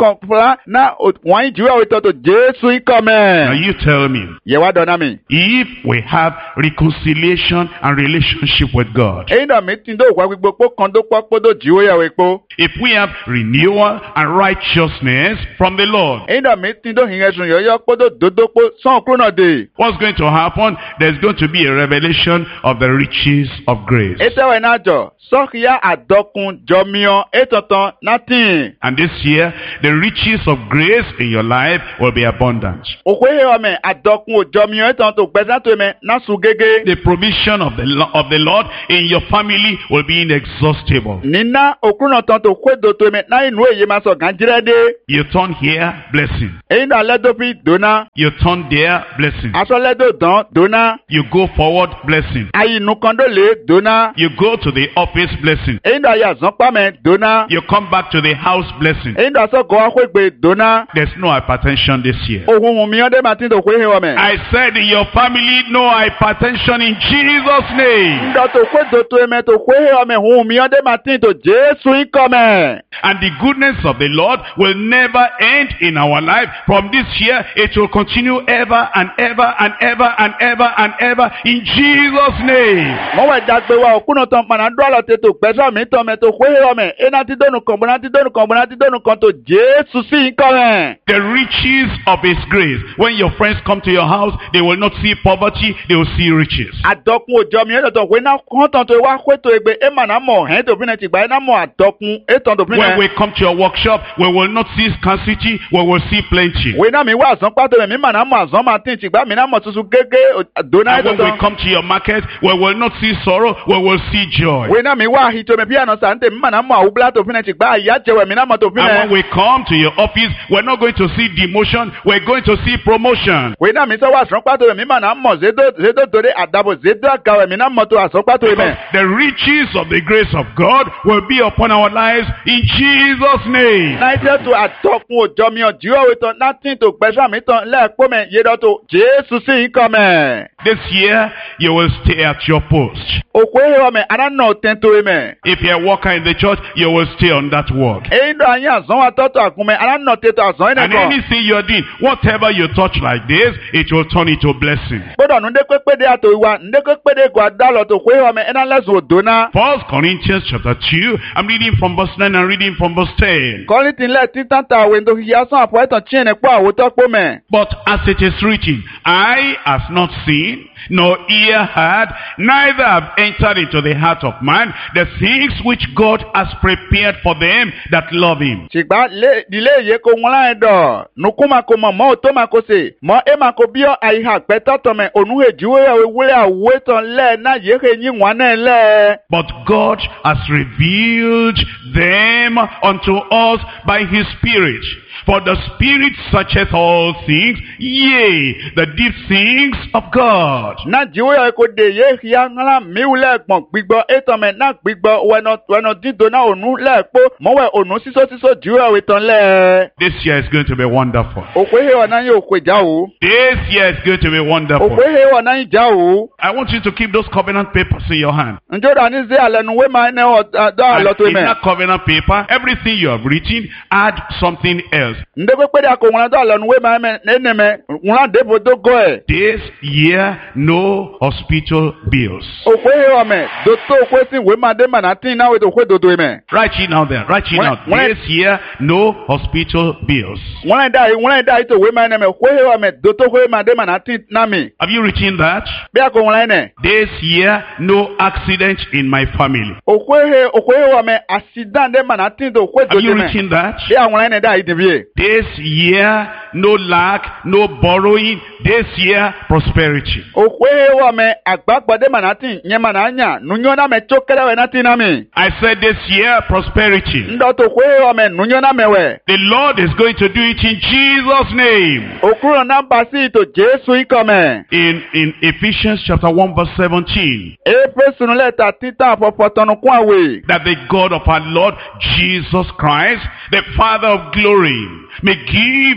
kon fla na wan jiwe we to Jesu Now ikome. you tell me, Ye wa dona mi. if we have reconciliation and relationship with God, E ndo mi tin do kwa gbigbo po kan do po do jiwe ya we po. if we have renewal and righteousness from the Lord, E ndo mi tin do hingesun yo po do dodo po son kuro na de. what's going to happen? There's going to be a revelation of the riches of grace. E te we na jo. So ya adokun jomio etoton nothing. And this year, the riches of grace in your life will be abundant. Okwe o me adokun o jomio eton to gbesa to me na su gege. The provision of the Lord in your family will be inexhaustible. Nina okuno ton to kwe do to me na inu eye ma so ganjire de. You turn here, blessing. E ndo ledo pi dona. You turn there, blessing. Aso ledo don dona. You go forward, blessing. Ayi nu kondo le dona. You go to the office, blessing. E ndo ya zon pa me dona. You come back to the house, blessing. E ndo so go akwegbe dona. There's no hypertension this year. Ohun mi ode ma tin to kwe he o me. I said in your family, no hypertension in Jesus' name. Ndo to kwe do to me to kwe he o me hun mi ode ma tin to Jesu ikome. And the goodness of the Lord will never end in our life. From this year, it will continue ever and ever and ever and ever and ever in Jesus' name. Mo we dagbe wa okuno ton pana do alo te to gbesa mi to me to kwe he o me. E na ti donu kan bona ti donu kan bona ti donu kan to Jesu si ikome. The riches of His grace. When your friends come to your house, they will not see poverty, they will see riches. Adokun ojo mi e to we na kon ton to wa kwe to egbe e ma na mo hen to fina ti gba e na mo adokun e ton to fina. When we come to your workshop, we will not see scarcity, we will see plenty. We na mi wa azon pa to me mi ma na mo azon ma tin ti gba mi na mo tusu gege dona And e when to we come to your market, we will not see sorrow, we will see joy. we na mi wa hi to me bia no sante mi ma na mo awubla to fina ti gba ya jewe mi na mo to And when fina. we come to your office, we're not going to see demotion, we're going to see promotion. We na mi so wa azon pa to me mi ma na mo zedo dore adabo zedo agawe mi na mo to azon pa to me. Because the riches of the grace of God will be upon our lives in Jesus' name. Na ite to adokun ojo mi o jiwo we to nothing to gbesa mi ton le po me ye do to Jesu si ikome. This year, you will stay at your post. Okwe he o me ana no ten to me. If you're a worker in the church, you will stay on that work. E ndo anya azon wa to akume ana no te to azon ene And ko. anything you're doing, whatever you touch like this, it will turn into blessing. Gbọ́dọ̀ nu de pepe de ato iwa nde pepe de go adalo to kwe o me ena lezu dona. 1 Corinthians chapter 2, I'm reading from verse 9 and reading from verse 10. Kọ́lí ti lẹ̀ tí tanta àwẹ̀ ndo hiya sán àpò ẹ̀tàn tí ẹnì pọ̀ àwòtọ́ pọ̀ mẹ́. But as it is written, eye has not seen, nor ear heard, neither have entered into the heart of man the things which God has prepared for them that love him. Ṣìgbà ilé ìyè ko wọn láyé dọ̀. Nukú ma ko mọ̀ mọ́ òtó ma ko sè. Mọ e ma ko bíọ́ àyíká pẹ́tọ́ tọ̀ mẹ́ ònú èjìwé ewúrẹ́ àwòwé tán lẹ̀ náà yé ke yín wọn náà lẹ̀. But God has revealed them unto us by his Spirit. For the Spirit searcheth all things, yea, the deep things of God. Náà jíwé ẹ̀ kò dé yé hiya ńlá miwulẹ̀ gbọ̀n gbígbọ́ ètò mẹ́ náà gbígbọ́ wẹ̀nà dídò náà ònú lẹ́ẹ̀pọ̀ mọ́wẹ́ ònú sísọ jíwé ẹ̀wẹ̀ tán lẹ̀. This year is going to be wonderful. Òpè he wọ̀ náà yín òpè já o. This year is going to be wonderful. Òpè he wọ̀ náà yín já o. I want you to keep those covenant papers in your hand. Njó dà ní sí àlẹ́nuwé máa ń dọ́ And àlọ́ tó in mẹ́. that covenant paper, everything you have written, add something else. Ndé pépé dà kò wọn dọ́ àlẹ́nuwé máa ń nẹ́nẹ̀ mẹ́ wọn dé bòdó gọ́ ẹ̀. This year, no hospital bills. Òpè he wọ̀ mẹ́ dòtó òpè sí ìwé máa dé mà náà tí iná wẹ̀ tó òpè dòdò mẹ́. Write it down there. Write it down. When- This year, no hospital bills. Wọ́n lẹ́ dá ìtò òwe máa ń nẹ́ mẹ́ òpè he wọ̀ mẹ́ dòtó òpè máa dé mà náà tí iná mi. Have you written that? Bí a kò wọn lẹ́ nẹ̀. This year, no accident in my family. Òpè he wọ̀ mẹ́ àṣìdán dé mà náà tí ìtò òpè Have you dòdò mẹ́. written that? Bí àwọn lẹ́ nẹ̀ dá ìdìbí yẹ. This year, no lack, no borrowing. This year, prosperity. Òpè he wọ̀ mẹ́ àgbàgbọ́ dé mà náà tí ìyẹn mà náà nyà nùyọ́ náà mẹ́ tó kẹ́lẹ́ wẹ̀ náà tí iná mi. I said this year, prosperity. Ndọ́tò òpè he wọ̀ mẹ́ nùyọ́ náà mẹ́wẹ̀. The Lord is going to do it in Jesus' name. Òkúrò náà bá sí ìtò Jésù ikọ̀ mẹ́. In Ephesians chapter 1 verse 17, Éfésù lẹ́tà títà àpọ̀pọ̀ tọ̀nù kún àwẹ̀. that the God of our Lord Jesus Christ, the Father of glory, may give unto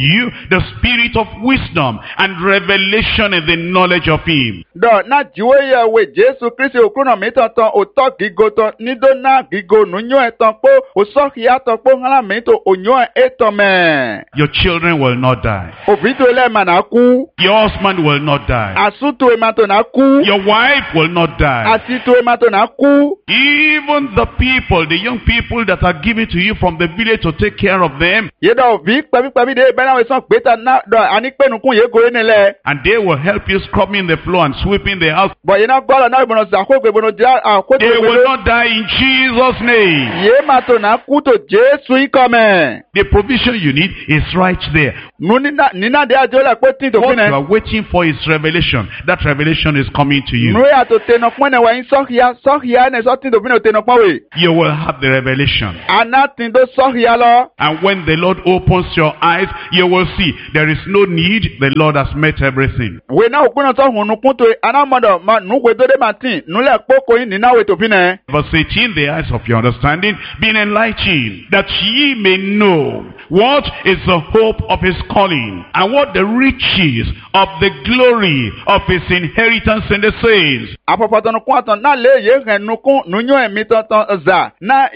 you the spirit of wisdom and revelation in the knowledge of him. Dɔ na dziwo ya we Jesu Kristi okunɔ mi tɔtɔ otɔ gigo tɔ nido na gigo nunyɔ etɔ kpo osɔkia tɔ kpo hã mi to onyɔ etɔ mɛ. Your children will not die. Ovito lɛ ma na ku. Your husband will not die. Asuto ema to na ku. Your wife will not die. Asito ema to na ku. Even the people, the young people that are given to you from the village to take care of them, Yedɔ vi kpabi de bɛna we sɔn gbeta na dɔ ani kpenukun ye goe ne lɛ. and they will help you scrubbing the floor and sweeping the house. Bɔn yena gbɔdɔ na gbɔdɔ zakogbe gbɔdɔ dira akoto They will gbɔdɔ. not die in Jesus' name. Ye ma to na ku to Jesu yi kɔmɛ. The provision you need is right there. Nina de ajo la kpe tin to What fi you nɛ. are waiting for is revelation. That revelation is coming to you. Nu ya to tenɔ kpɔn ne wa yin sɔkia ne sɔ tin to fi ne tenɔ kpɔn we. You will have the revelation. Ana tin do sɔkia lɔ. And when the Lord opens your eyes, you will see there is no need. The Lord has met everything. We na okpɔnɔ tɔ hunu kun to ana mɔdɔ ma nu we do de ma tin nu lɛ kpoko yin nina we to fi nɛ. Verse 18, the eyes of your understanding being enlightened, that ye may know what is the hope of his calling, and what the riches of the glory of his inheritance in the saints. Apɔpɔtɔnu kun atɔ na le ye hɛn nukun nunyɔ emi tɔtɔ za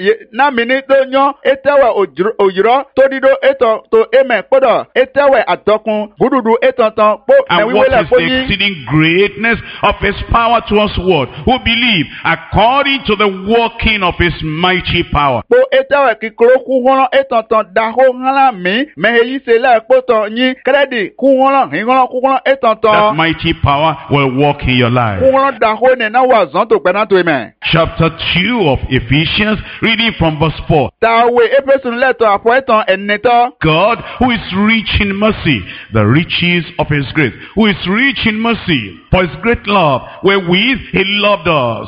na mini do nyɔ etɛwɛ oyirɔ todido etɔ to eme kpɔdɔ etɛwɛ atɔkun bududu etɔtɔ kpo And ɛwiwe what lɛ is kpo the yi. exceeding greatness of his power towards what? Who believe according to the working of his mighty power. Kpo etɛwɛ kikoro kuhɔlɔ etɔtɔ daho hã mi mɛ eyi se lɛ kpɔtɔ nyi kredi kuhɔlɔ hihɔlɔ kuhɔlɔ That etɔtɔ mighty power will work in your life. kuhɔlɔ daho ne na wa zɔn to gbɛna to yi mɛ. Chapter 2 of Ephesians, reading from verse 4. Tawe epesun lɛ tɔ afɔ etɔn enetɔ. God, who is rich in mercy, the riches of his grace, who is rich in mercy, for his great love, wherewith he loved us,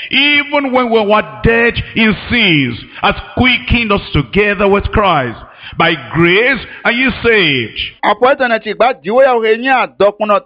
even when we were dead in sins, has quickened us together with Christ. By grace are you saved. Apɔtɔ ne tsi gba dziwo ya he nye adɔkunɔ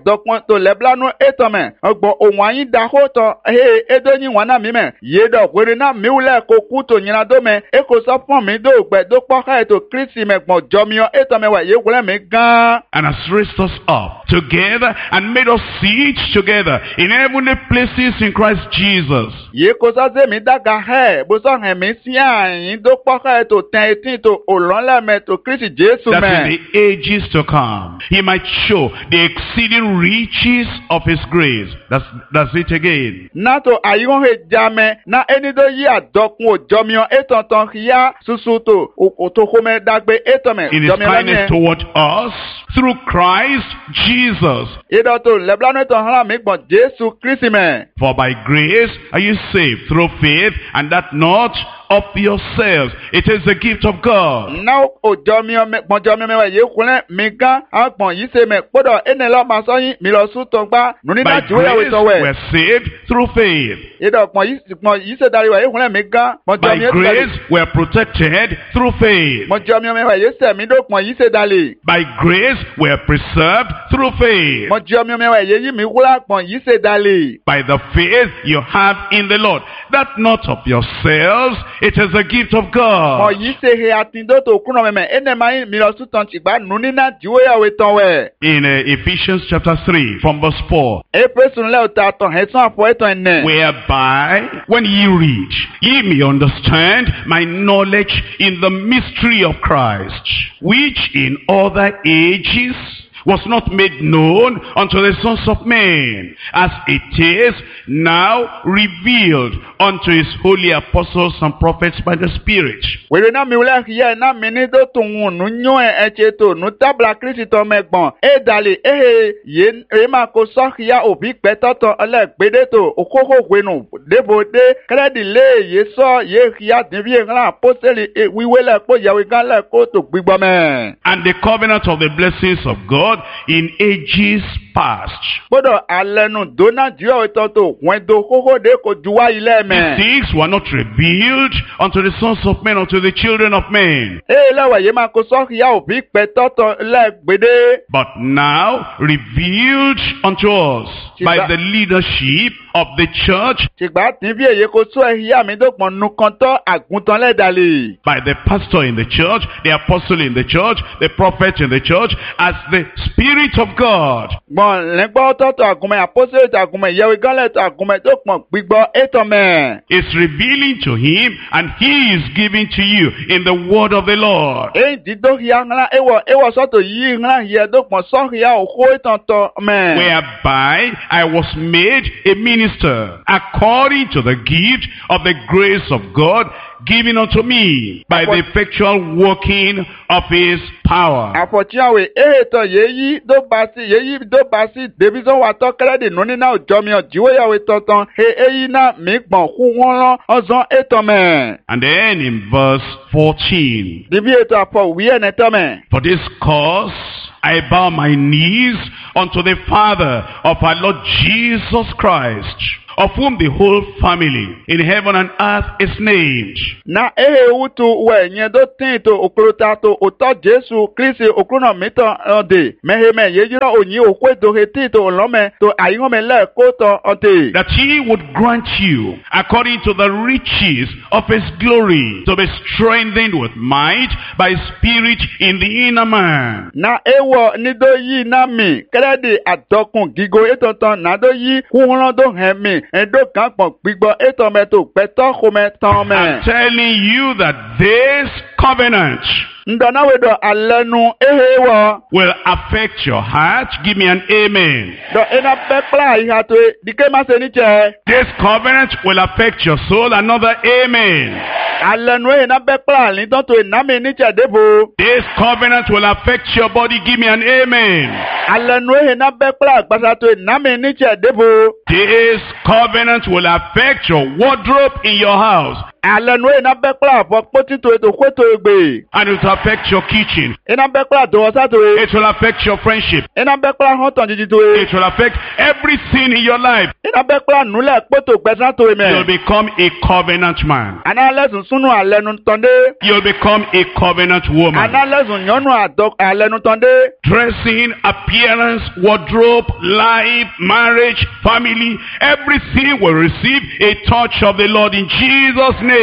to lɛblanu etɔmɛ egbɔ ohun anyi daho tɔ eye edo nyi wɔna mi mɛ ye dɔ wele na miwu lɛ ko ku to nyina do mɛ eko sɔ pɔn mi do gbɛ do kpɔ xa ye to Kristi mɛ gbɔn jɔmiɔ etɔmɛ wa ye wele mi gã. And has raised us up together and made us sit together in heavenly places in Christ Jesus. Ye ko sɔ se mi daga hɛ bosɔ hɛ mi sia yin do kpɔ xa ye to tɛn eti to olɔn lɛ mɛ to Kristi Jesu That mɛ. in the ages to come, he might show the exceeding riches of his grace. That's it again. Na to ayiwọn he jamɛ na eni do yi adɔkun o jɔmiɔ etɔntɔn ya susu to o to xɔmɛ dagbe etɔmɛ In his jɔmiɔ kindness lɛ miɛ. toward us through Christ Jesus. Idɔ to lɛblanu etɔn hã mi gbɔn Jesu Kristi mɛ. For by grace are you saved through faith, and that not of yourselves. It is the gift of God. Na o jɔmiɔ mɛ gbɔn jɔmiɔ mɛ wa ye kulɛ mi gã agbɔn yi se mɛ kpɔdɔ ene lɔ ma sɔ yin mi lɔ su tɔgba nuni By na dziwo ya grace wetɔ wɛ. we're saved through faith. Idɔ gbɔn yi se dari wa ye kulɛ mi gã gbɔn By jɔmiɔ grace dali. we're protected through faith. Gbɔn jɔmiɔ mɛ wa ye sɛ mi do gbɔn yi se dali. By grace we're preserved through faith. Gbɔn jɔmiɔ mɛ wa ye yi mi wula gbɔn yi se dali. By the faith you have in the Lord. That not of yourselves, it is a gift of God. Mɔ yi se he atindo to kunɔ mɛ ene ma yi mi lɔ su tɔn tsigba nuni na dziwo ya wetɔ wɛ. In Ephesians chapter 3 from verse 4. Efesun lɛ o ta tɔn hɛsɔn afɔ etɔn ene. Whereby, when ye read, ye may understand my knowledge in the mystery of Christ, which in other ages was not made known unto the sons of men, as it is now revealed unto his holy apostles and prophets by the Spirit. Wèrè náà mi wúlẹ̀ yẹ náà mi ní tó tún un nù nyọ́ ẹ̀ẹ́tsẹ̀ tó nù tábìlà Kristi tọ́ mẹ gbọ̀n ẹ̀ dàlí ẹ̀ yé máa kó sọ́ọ̀kìyà òbí pẹ́tọ́tọ̀ ẹlẹ́gbẹ́dẹ́ tó òkókó wẹ̀nù débòdé kẹ́lẹ́dì lé yé sọ yé kíyà dìbí ńlá pósẹ́lì wíwé lẹ̀ kó yàwé gán lẹ̀ kó tó gbígbọ́ mẹ́. And the covenant of the blessings of God in ages past. Gbọ́dọ̀ alẹ́nu dóná díọ̀ ìtọ́tò wẹ́ndó kókóde kò juwá ilé These mẹ́. things were not revealed unto the sons of men, unto the children of men. Ee lẹ́wọ̀ yìí máa kó sọ́ọ̀kì yá òbí pẹ́ tọ́tọ̀ lẹ́gbẹ̀dẹ́. But now revealed unto us by the leadership of the church, Tìgbà tí bí èyí kò sọ ẹ̀yà mi dọ́gbọ̀n nu kan tọ́ àgùntàn lẹ́dàlẹ̀. by the pastor in the church, the apostle in the church, the prophet in the church, as the Spirit of God. Gbọ̀n lẹ́gbọ́ tọ́tọ̀ àgùnmẹ̀ àpọ́sẹ̀lẹ̀tì àgùnmẹ̀ ìyẹ́wé gánlẹ̀tì àgùnmẹ̀ tó pọ̀n gbígbọ́ ètò mẹ́. Is revealing to him, and he is giving to you in the word of the Lord. Èyí dídó hìá ńlá ewọ̀ sọ́tò yìí ńlá hìá dọ́gbọ̀n sọ́hìá òkú ìtọ̀ntọ̀ mẹ́. Whereby I was made a minister according to the gift of the grace of God given unto me by the effectual working of his power. Àfọ̀tíyàwó ètò yéyí dó bá sí dèbísọ̀ wà tọ́ kẹ́lẹ́dì nù nínú ọjọ́ mi ọ̀jíwéyàwó tọ̀tàn èyí náà mi gbọ̀n kú wọ́n rán ọ̀zán ètò mẹ́. And then in verse 14, Dìbí ètò àpọ̀ wí ẹ̀nẹ́ tọ́ mẹ́. for this cause I bow my knees unto the Father of our Lord Jesus Christ, of whom the whole family in heaven and earth is named. Na wutu wẹ̀ yẹn tó tín tó òkúrúta tó òtọ́ Jésù Kristi òkúrúnà mítọ̀ ọ̀dẹ̀ mẹ́hẹ́mẹ́ yéjúrọ̀ òyìn òkú ètò etí tó ọ̀lọ́mẹ́ tó àyíhọ́mẹ́ lẹ́ẹ̀kọ́ tọ̀ ọ̀dẹ̀. That he would grant you, according to the riches of his glory, to be strengthened with might by spirit in the inner man. Na ewọ nídó yìí náà mi kẹ́lẹ́dì àtọkùn gígo ètòtàn nàdó yìí kúrúnà tó hẹ̀ mi ẹ̀dọ́ kan pọ̀ gbígbọ́ ètò mẹ́ tó pẹ́tọ́ kọ́mẹ́ tán mẹ́. I'm telling you that this covenant Ndọ̀nàwédọ̀ alẹ́nu wọ. will affect your heart. Give me an amen. Dọ̀ iná bẹ́ kpla ìhà tó dìké má se ní jẹ́. This covenant will affect your soul. Another amen. Alẹ́nu iná bẹ́ kpla nìtọ́ tó ìnámi ní jẹ́ débò. This covenant will affect your body. Give me an amen. Alẹ́nu iná bẹ́ kpla gbàsá tó ìnámi ní jẹ́ débò. This covenant will affect your wardrobe in your house. Alẹ́nu iná bẹ́ kpla bọ̀ kpótí tó ètò kótó ègbè. And it will affect your kitchen. Iná bẹ́ kpla tó ọ̀sá tó e. It will affect your friendship. Iná bẹ́ kpla hàn tán jíjí tó e. It will affect everything in your life. Iná bẹ́ kpla nulẹ̀ kpótó gbẹ̀sán tó e mẹ́. You'll become a covenant man. Àná lẹ́sùn súnú alẹ́nu tán dé. You'll become a covenant woman. Àná lẹ́sùn yọ́nù alẹ́nu tán dé. Dressing, appearance, wardrobe, life, marriage, family, everything will receive a touch of the Lord in Jesus' name.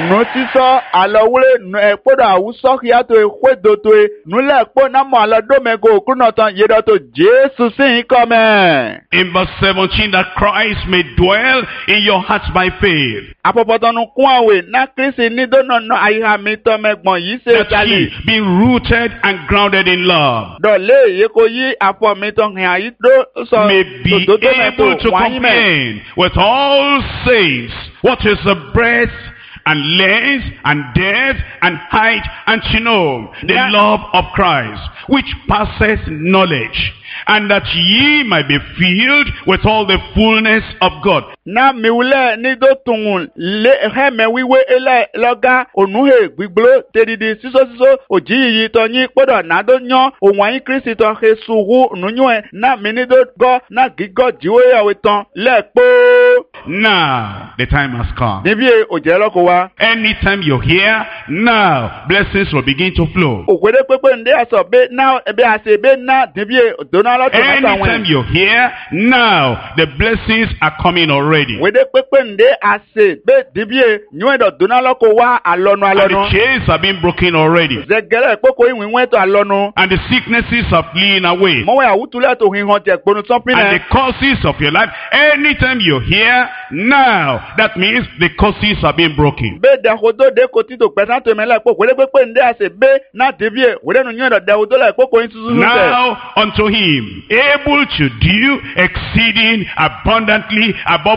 Notisọ alọwule ekpodo awusọ kiato ekwedo to e nule ekpo namo alọdomego okunọtan yedoto Jésù sí ikọmẹ. In verse 17, that Christ may dwell in your hearts by faith. Apọpọtọnu kún àwẹ̀ ná Kristi nídónà àyíká mi tọmẹgbọ̀n yìí ṣe That he, jalè. being rooted and grounded in love, Dọ̀lé èyí kò yí àpọ̀ mi tán hìn àyí tó sọ may be tòdódó mẹ́tò able to wáyé mẹ́. comprehend with all saints what is the breadth and length and depth and height, and to know the Yeah. love of Christ, which passes knowledge, and that ye might be filled with all the fullness of God. Na miwulẹ nídó tùngùn lé hẹ́mẹ̀ wíwé ilẹ̀ lọ́gá ònúhè gbígbó tẹ̀dídì sísọ́sísọ́ òjì yìí tọ́ yín gbọ́dọ̀ nàdó yán òun àyín Kristi tọ́ he sùwú nùyún ẹ̀ na mi nídó gọ́ na gígọ́ jíwéyàwó tán lẹ́ẹ̀kpó. Now, the time has come. Níbi òjẹ́ lọ́kọ̀ wa. Anytime you're here, now, blessings will begin to flow. Òkwédé pépé ndé àsọ̀ bẹ́ ná ẹbí àṣẹ bẹ́ ná níbi òdòdó lọ́tọ̀ Anytime you're here, now, the blessings are coming already. Òkwédé pépé ndé àṣẹ bẹ́ níbi nyún ẹ̀dọ̀ dòdó lọ́kọ̀ wa àlọ́nu And àlọ́nu. the chains have been broken already. Zẹ̀gẹ́rẹ́ ìkókò ìwìn ẹ̀tọ́ àlọ́nu. And the sicknesses are fleeing away. Mọ̀wé àwùtúlẹ̀ tó hin hàn tẹ̀ gbónú sọ́pìn And náà. the causes of your life, anytime you're here, now, that means the causes are being broken. Bẹ́ẹ̀ dàkótó dé kò títò pẹ̀sán tó mẹ́lẹ̀ pọ̀ wẹ́lẹ́ pépé ndé àṣẹ bẹ́ẹ̀ náà débí ẹ̀ wẹ́lẹ́ nu yín ẹ̀dọ̀ dàkótó lẹ̀ kókò yín tuntun tẹ̀. Now unto him, able to do exceeding abundantly above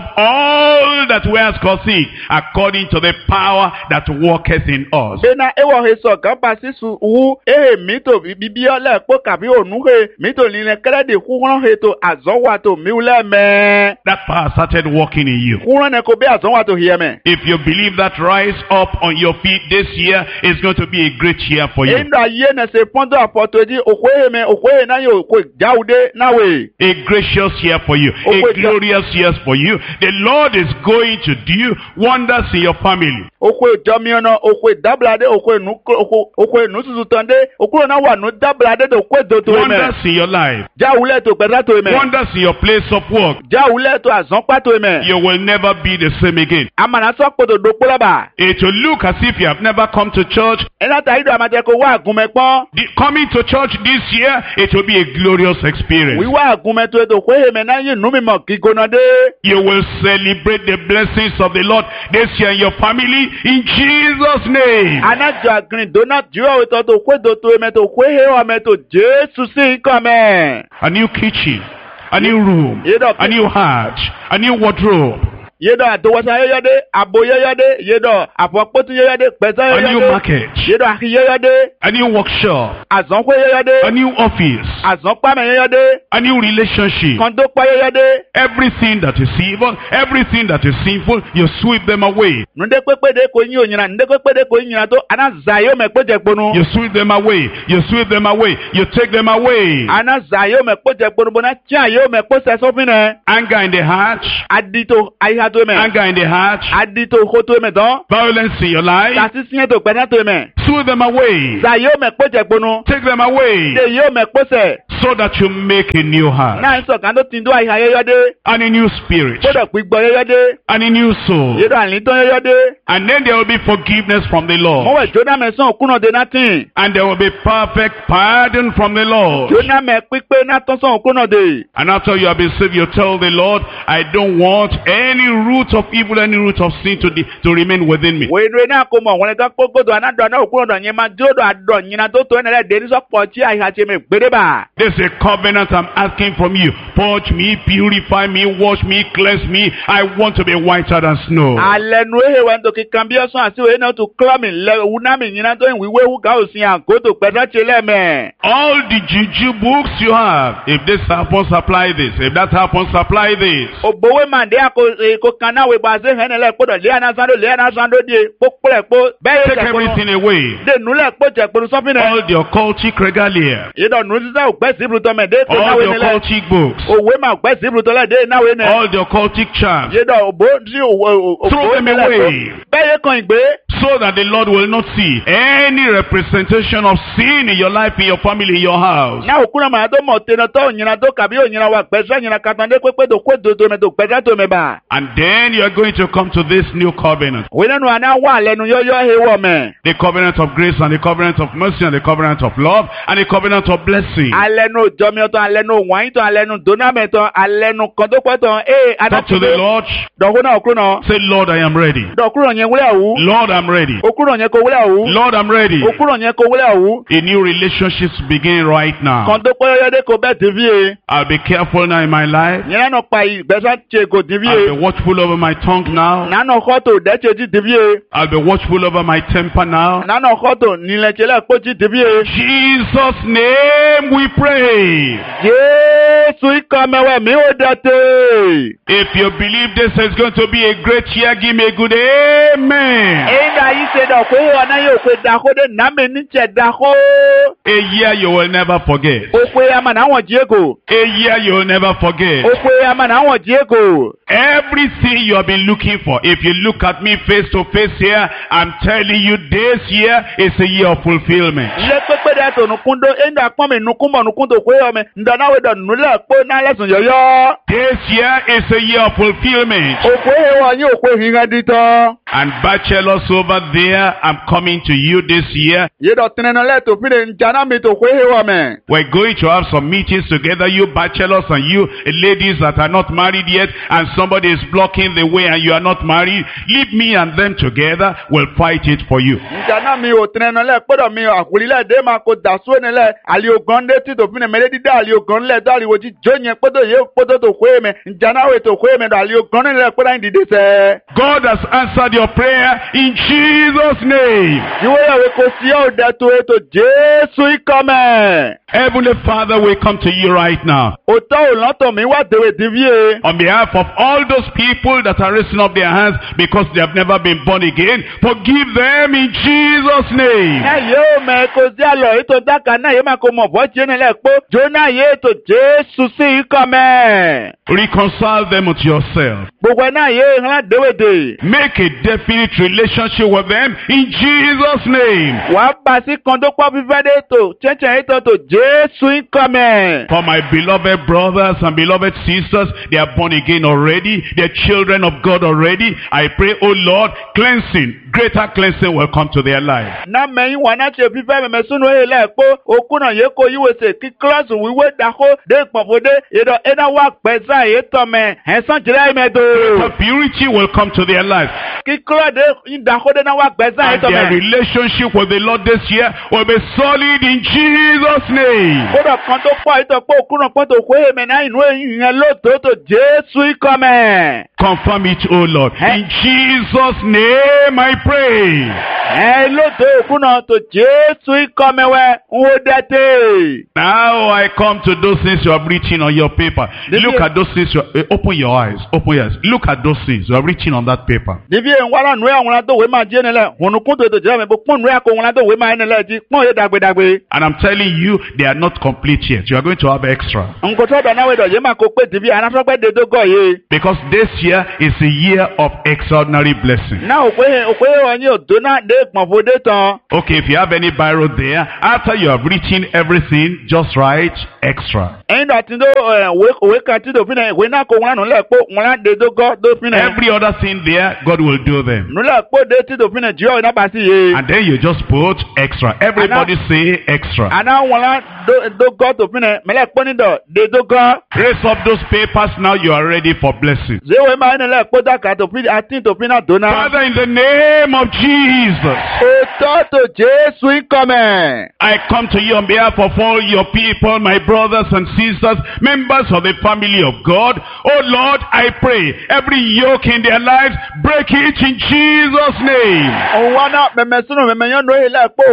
all that we ask or think, according to the power that worketh in us. Bẹ́ẹ̀ náà ewọ̀ he sọ̀ gápa sísun wú ehe mítò bíbí ọlẹ̀ pọ̀ kàbí ònú he mítò nílẹ̀ kẹ́lẹ́dì kúrán he tó àzọ́wà tó miwulẹ̀ mẹ́. That power started working in you. Kúrán ni kò bẹ́ àzọ́wà tó hiẹ́ mẹ́. If you believe that, rise up on your feet. This year is going to be a great year for you. Ìndọ̀ ayé nẹ̀ ṣe pọ́ńtò àpọ̀tò ẹ̀dí òkú ehe mẹ́ òkú ehe náà yóò kó jaude nawe. A gracious year for you. A glorious year for you. The Lord is going to do wonders in your family. Okwe jamiono, okwe dablade, okwe nusu tande, okwe na wa nu dablade do okwe do to eme. Wonders in your life. Jaule to peta to eme. Wonders in your place of work. Jaule to azonpa to eme. You will never be the same again. Amana sokpo to dokola ba. It will look as if you have never come to church. Ena ta ido amate ko wa agumepon. Coming to church this year, it will be a glorious experience. We wa agumeto to kwe eme na yin numi mo kigonade. You will celebrate the blessings of the Lord this year in your family in Jesus' name. Anajo agrin donut jo to kwe do to eme to kwe he o me to Jesus si come. A new kitchen, a new room, a new heart, a new wardrobe. Yedo adowasa yeyade, abo yeyade, yedo apokpotu yeyade, pesa yeyade. A new market. Yedo aki yeyade. A new workshop. Azonkwe yeyade. A new office. Azonkpa me yeyade. A new relationship. Kondokpa yeyade. Everything that is evil, everything that is sinful, you sweep them away. Nde kwekpede ko yin onyina, nde kwekpede ko yin to anazayo me kpojekponu. You sweep them away. You sweep them away. You take them away. Anazayo me kpojekponu bona cha yo me kpose sofine. Anger in the heart. Adito aiha to me. Anger in the heart. Adito khoto me don. Violence in your life. Tasisiye to pena to me. Sweep them away. Zayo me kpojekponu. Take them away. De yo me kpose. So that you make a new heart. Na so kan to tindo aiha yeyade. And a new spirit. Kodo pigbo yeyade. And a new soul. Yedo anliton yeyade. And then there will be forgiveness from the Lord. Mo we Jonah me son okuno de nothing. And there will be perfect pardon from the Lord. Jonah me pipe na ton son okuno de. And after you have been saved, you tell the Lord, I don't want any root of evil, any root of sin to remain within me. We do na ko mo won ga pogo do anado na okuno do yin ma jodo ado nyina to to enele de so pochi aiha che me gbedeba. This is a covenant I'm asking from you. Purge me, purify me, wash me, cleanse me. I want to be whiter than snow. Alenu ehe wan to ki cambio son asi we na to claim le una mi nyina to we hu ga osin ago to peda chele me. All the juju books you have, if this happens, apply this. If that happens, apply this. Obowe mande ko kana we ba se henele podo le ana sando die popole po be take everything away. De nule po je po something. All the occultic regalia. You don't know this ogbe sibru to me de ko na All we the nele. occultic books. Owe ma ogbe sibru to le de na we ne. All the occultic charms. You don't obo si obo Throw them away. Be ye kan igbe. So that the Lord will not see any representation of sin in your life, in your family, in your house. Na okuna ma do mo te no to nyina do kabi o nyina wa pesa nyina katande kwepe do kwedo to me do pesa to me ba. And then you are going to come to this new covenant. We no ana wa lenu yo he wo me. The covenant of grace and the covenant of mercy and the covenant of love and the covenant of blessing. Alenu jomi to alenu wan to alenu doname to alenu kan to pe to Talk to the Lord. Do ko na okuna. Say, Lord, I am ready. Do okuna yen wule awu. Lord, I'm ready. Okuna yen ko wule awu. Lord, I'm ready. Okuna yen ko wule awu. A new relationship is beginning right now. Kan to pe yo de ko be devie. I'll be careful now in my life. Nyina no pa yi besa che ko I'll devie. be watchful over my tongue now. Na no ko to de che ji devie. I'll be watchful over my temper now. Na no ko to ni le che le ko ji devie. Jesus' name we pray. Jesu ikamewe mi o date. If you believe this is going to be a great year, give me a good amen. Enda yi se do ko ona yo pe da ko de na me ni che da ko. A year you will never forget. O pe ama na won Diego. A year you will never forget. O pe ama na won Diego. Everything you have been looking for. If you look at me face to face here, I'm telling you this year is a year of fulfillment. Le pepe de to nukundo enda pon me nukumbo nukundo ko yo me ndana we do nule po na lesun yoyo. This year is a year of fulfillment. O pe wa yin o pe hinga dito. And bachelors over there, I'm coming to you this year. Ye do tinena le to fide njana mi to ko he wa me. We're going to have some meetings together, you bachelors and you ladies that are not married yet, and somebody is blocking the way and you are not married. Leave me and them together. We'll fight it for you. Njana mi o tinena le podo mi akuli le de ma ko da so ne le ali o gonde ti to fine mele di da ali o gon le da ali wo ji jonye podo ye podo to ko me. jana we to kwe me do ali o gan ni le pe da ndide se. God has answered your prayer in Jesus' name. Iwe ya we ko si o de to Jesu ikome. Heavenly Father, we come to you right now. Ota o lanto mi wa dewe divie. On behalf of all those people that are raising up their hands because they have never been born again, forgive them in Jesus' name. Na yo me ko si alo ito daka na yo ma ko mo bo je ni le po. Jona ye to Jesu si ikome. Reconcile them with yourself. Gbogbo na ye nla dewe de. Make a definite relationship with them in Jesus' name. Wa ba si kondo po vivede to chenchen ito to Jesu ikome. For my beloved brothers and beloved sisters, they are born again already. They are children of God already. I pray, oh Lord, cleansing, greater cleansing will come to their life. Na meyin wa na che vive me sunu ele po okuna ye ko yiwe se ki class wiwe dako de popode edo ena wa pesa ye to me ensan jira me do. Greater purity will come to their life. Ki class de dako de na wa pesa ye And to their me. relationship with the Lord this year will be solid in Jesus' name. Odo kan to po ito po okuna po to ko me na inu yin lo to Jesu ikome. Confirm it, oh Lord. In Jesus' name I pray. Lo to okuna to Jesu ikome we wo dete. Now I come to those things you have written on your paper. Look at those things. Open your eyes. Open your eyes. Look at those things you have written on that paper. Divie nwala nu awon to we ma je ne le hunukun to jira me bo pon nu ako won to we ma ne le ji pon ye dagbe. And I'm telling you, they are not complete yet. You are going to have extra. Nko to do na we do ye ma ko pe divie ana so pe de dogo ye. Because this year is a year of extraordinary blessing. Na o pe oni o do na de pon fode tan. Okay, if you have any biro there, after you have written everything, just write extra. En da tin do we kan ti do fina we na ko won nu le po won de dogo do fina. Every other thing there, God will do them. Nu le po de ti do fina ji o na ba si ye. And then you just put extra. Everybody say extra. Ana won do go to fina me le po ni do de dogo. Raise up those papers now. You are ready for blessing. Ze we ma ne le po da ka to fina atin to fina do na. Father, in the name of Jesus, O to Jesu ikome. I come to you on behalf of all your people, my brothers and sisters, members of the family of God. Oh Lord, I pray every yoke in their lives, break it in Jesus' name. Owana memesunu memenyo no ile po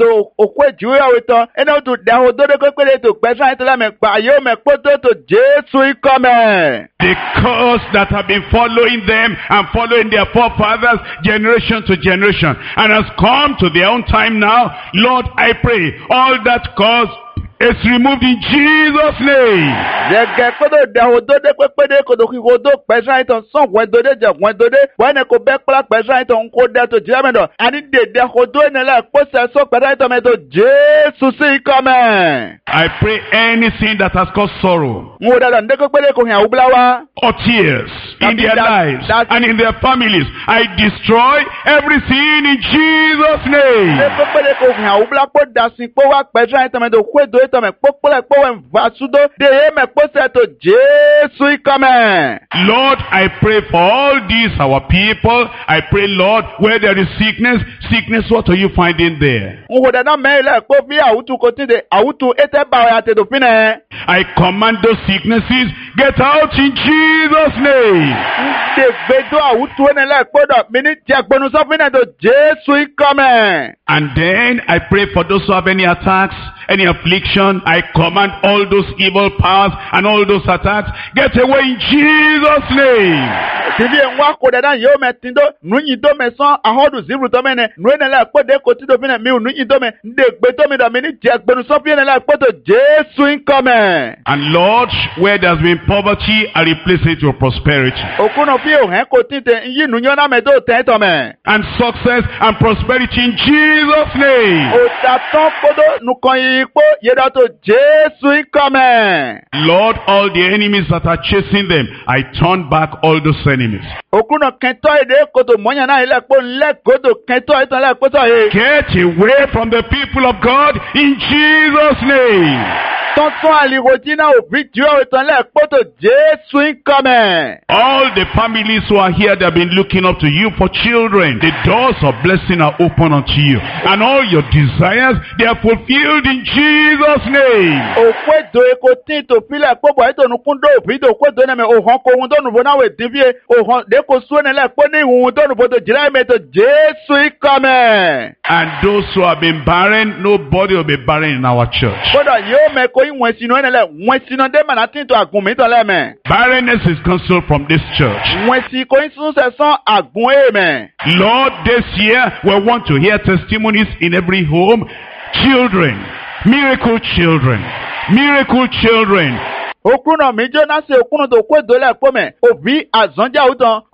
okweju ya wetan ene to da odode ko pele to pesan ito la me pa yo me poto to Jesu ikome. The curse that have been following them and following their forefathers generation to generation and has come to their own time now. Lord, I pray all that curse is removed in Jesus' name. Dege kodo da odode ko pele ko do ki odo pesan ito son wedode je wedode wane ko be pla pesan ito nko de to jemendo ani de odo ene la po se so pesan ito me to Jesu si ikome. I pray anything that has caused sorrow Mo da nde ko pele ko yan ublawa or tears in their lives and in their families, I destroy everything in Jesus' name. nde ko pele ko yan ubla po da sin po wa pesan ito me do kwedo ito me popole po en vasudo de ye me po se to Jesu ikome. Lord, I pray for all these our people. I pray, Lord, where there is sickness, what are you finding there? Ngo da na me le ko bi awutu ko tin de awutu ete ba ya te do fine. I command those sicknesses, get out in Jesus' name. De gbedo awutu ene le ko do mi ni je gbonu so fine to Jesu ikome. And then I pray for those who have any attacks, any affliction. I command all those evil powers and all those attacks, get away in Jesus' name. Tibi enwa ko da na yo me tin do nunyi do me son ahodu zibru to me ne nu ene le ko de ko ti do fine mi nunyi do me de gbedo mi do mi ni je gbonu so fine le ko to Jesu ikome. And Lord, where there's been poverty, I replace it with prosperity. Okuno fi o hen ko tin te yi nunyo na me do te to me. And success and prosperity in Jesus' name. O ta ton kodo nu kan yi po ye da to Jesu ikome. Lord, all the enemies that are chasing them, I turn back all those enemies. Okuno kento ede koto monya na ile po le kodo kento ito le po so ye. Get away from the people of God in Jesus' name. Tonton aligojina obi ju ito le po to Jesu ikome. All the families who are here, they have been looking up to you for children. The doors of blessing are open unto you. And all your desires, they are fulfilled in in Jesus' name. Okwedo ekotin to file pobo eto nukundo obido okwedo neme ohon ko hun donu bona we divie ohon de ko suene le po ni hun donu bodo jira me to Jesu ikome. And those who have been barren, nobody will be barren in our church. Bodo yo me ko inwe sino enele nwe sino de manatin to agun mi to le me. Barrenness is cancelled from this church. Nwe si ko insun se son agun e me. Lord, this year we want to hear testimonies in every home. Children, miracle children, miracle children. Okuno mi Jonas okuno to kwedo le po me. Obi azanja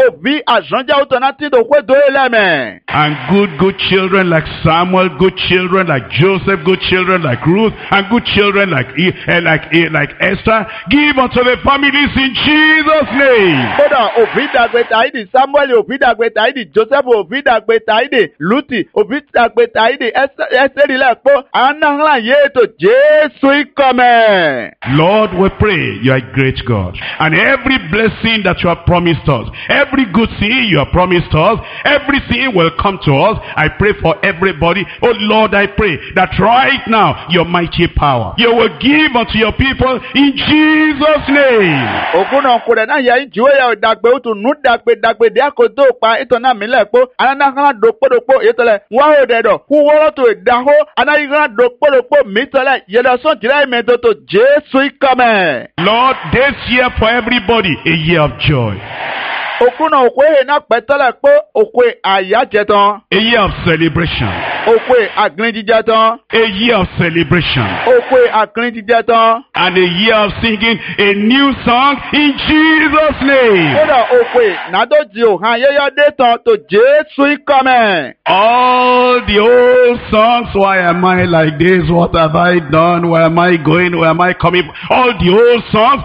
uton na ti to kwedo le me. And good children like Samuel, good children like Joseph, good children like Ruth, and good children like Esther. Give unto the families in Jesus' name. Boda obi dagbe taidi Samuel, obi dagbe taidi Joseph, obi dagbe taidi Luti, obi dagbe taidi Esther le po. Anahla ye to Jesu ikome. Lord, we pray you are a great God. And every blessing that you have promised us, every good thing you have promised us, everything will come to us. I pray for everybody. Oh Lord, I pray that right now, your mighty power, you will give unto your people in Jesus' name. Okuno kure na ya ijuwe ya dagbe utu nu dagbe de akodo pa ito na mile po. Anana kana dokpo yetole. Wa o dedo. Hu woro to daho. Anana kana dokpo mitole. Yeda son jira imento to Jesu ikome. Lord, this year for everybody, a year of joy. Okuno okwe na petole po okwe ayajeton. A year of celebration. Okwe agrinjijeton. A year of celebration. Okwe agrinjijeton. And a year of singing a new song in Jesus' name. Oda okwe nadoji o han yeyo deton to Jesu ikome. All the old songs, why am I like this? What have I done? Where am I going? Where am I coming? All the old songs,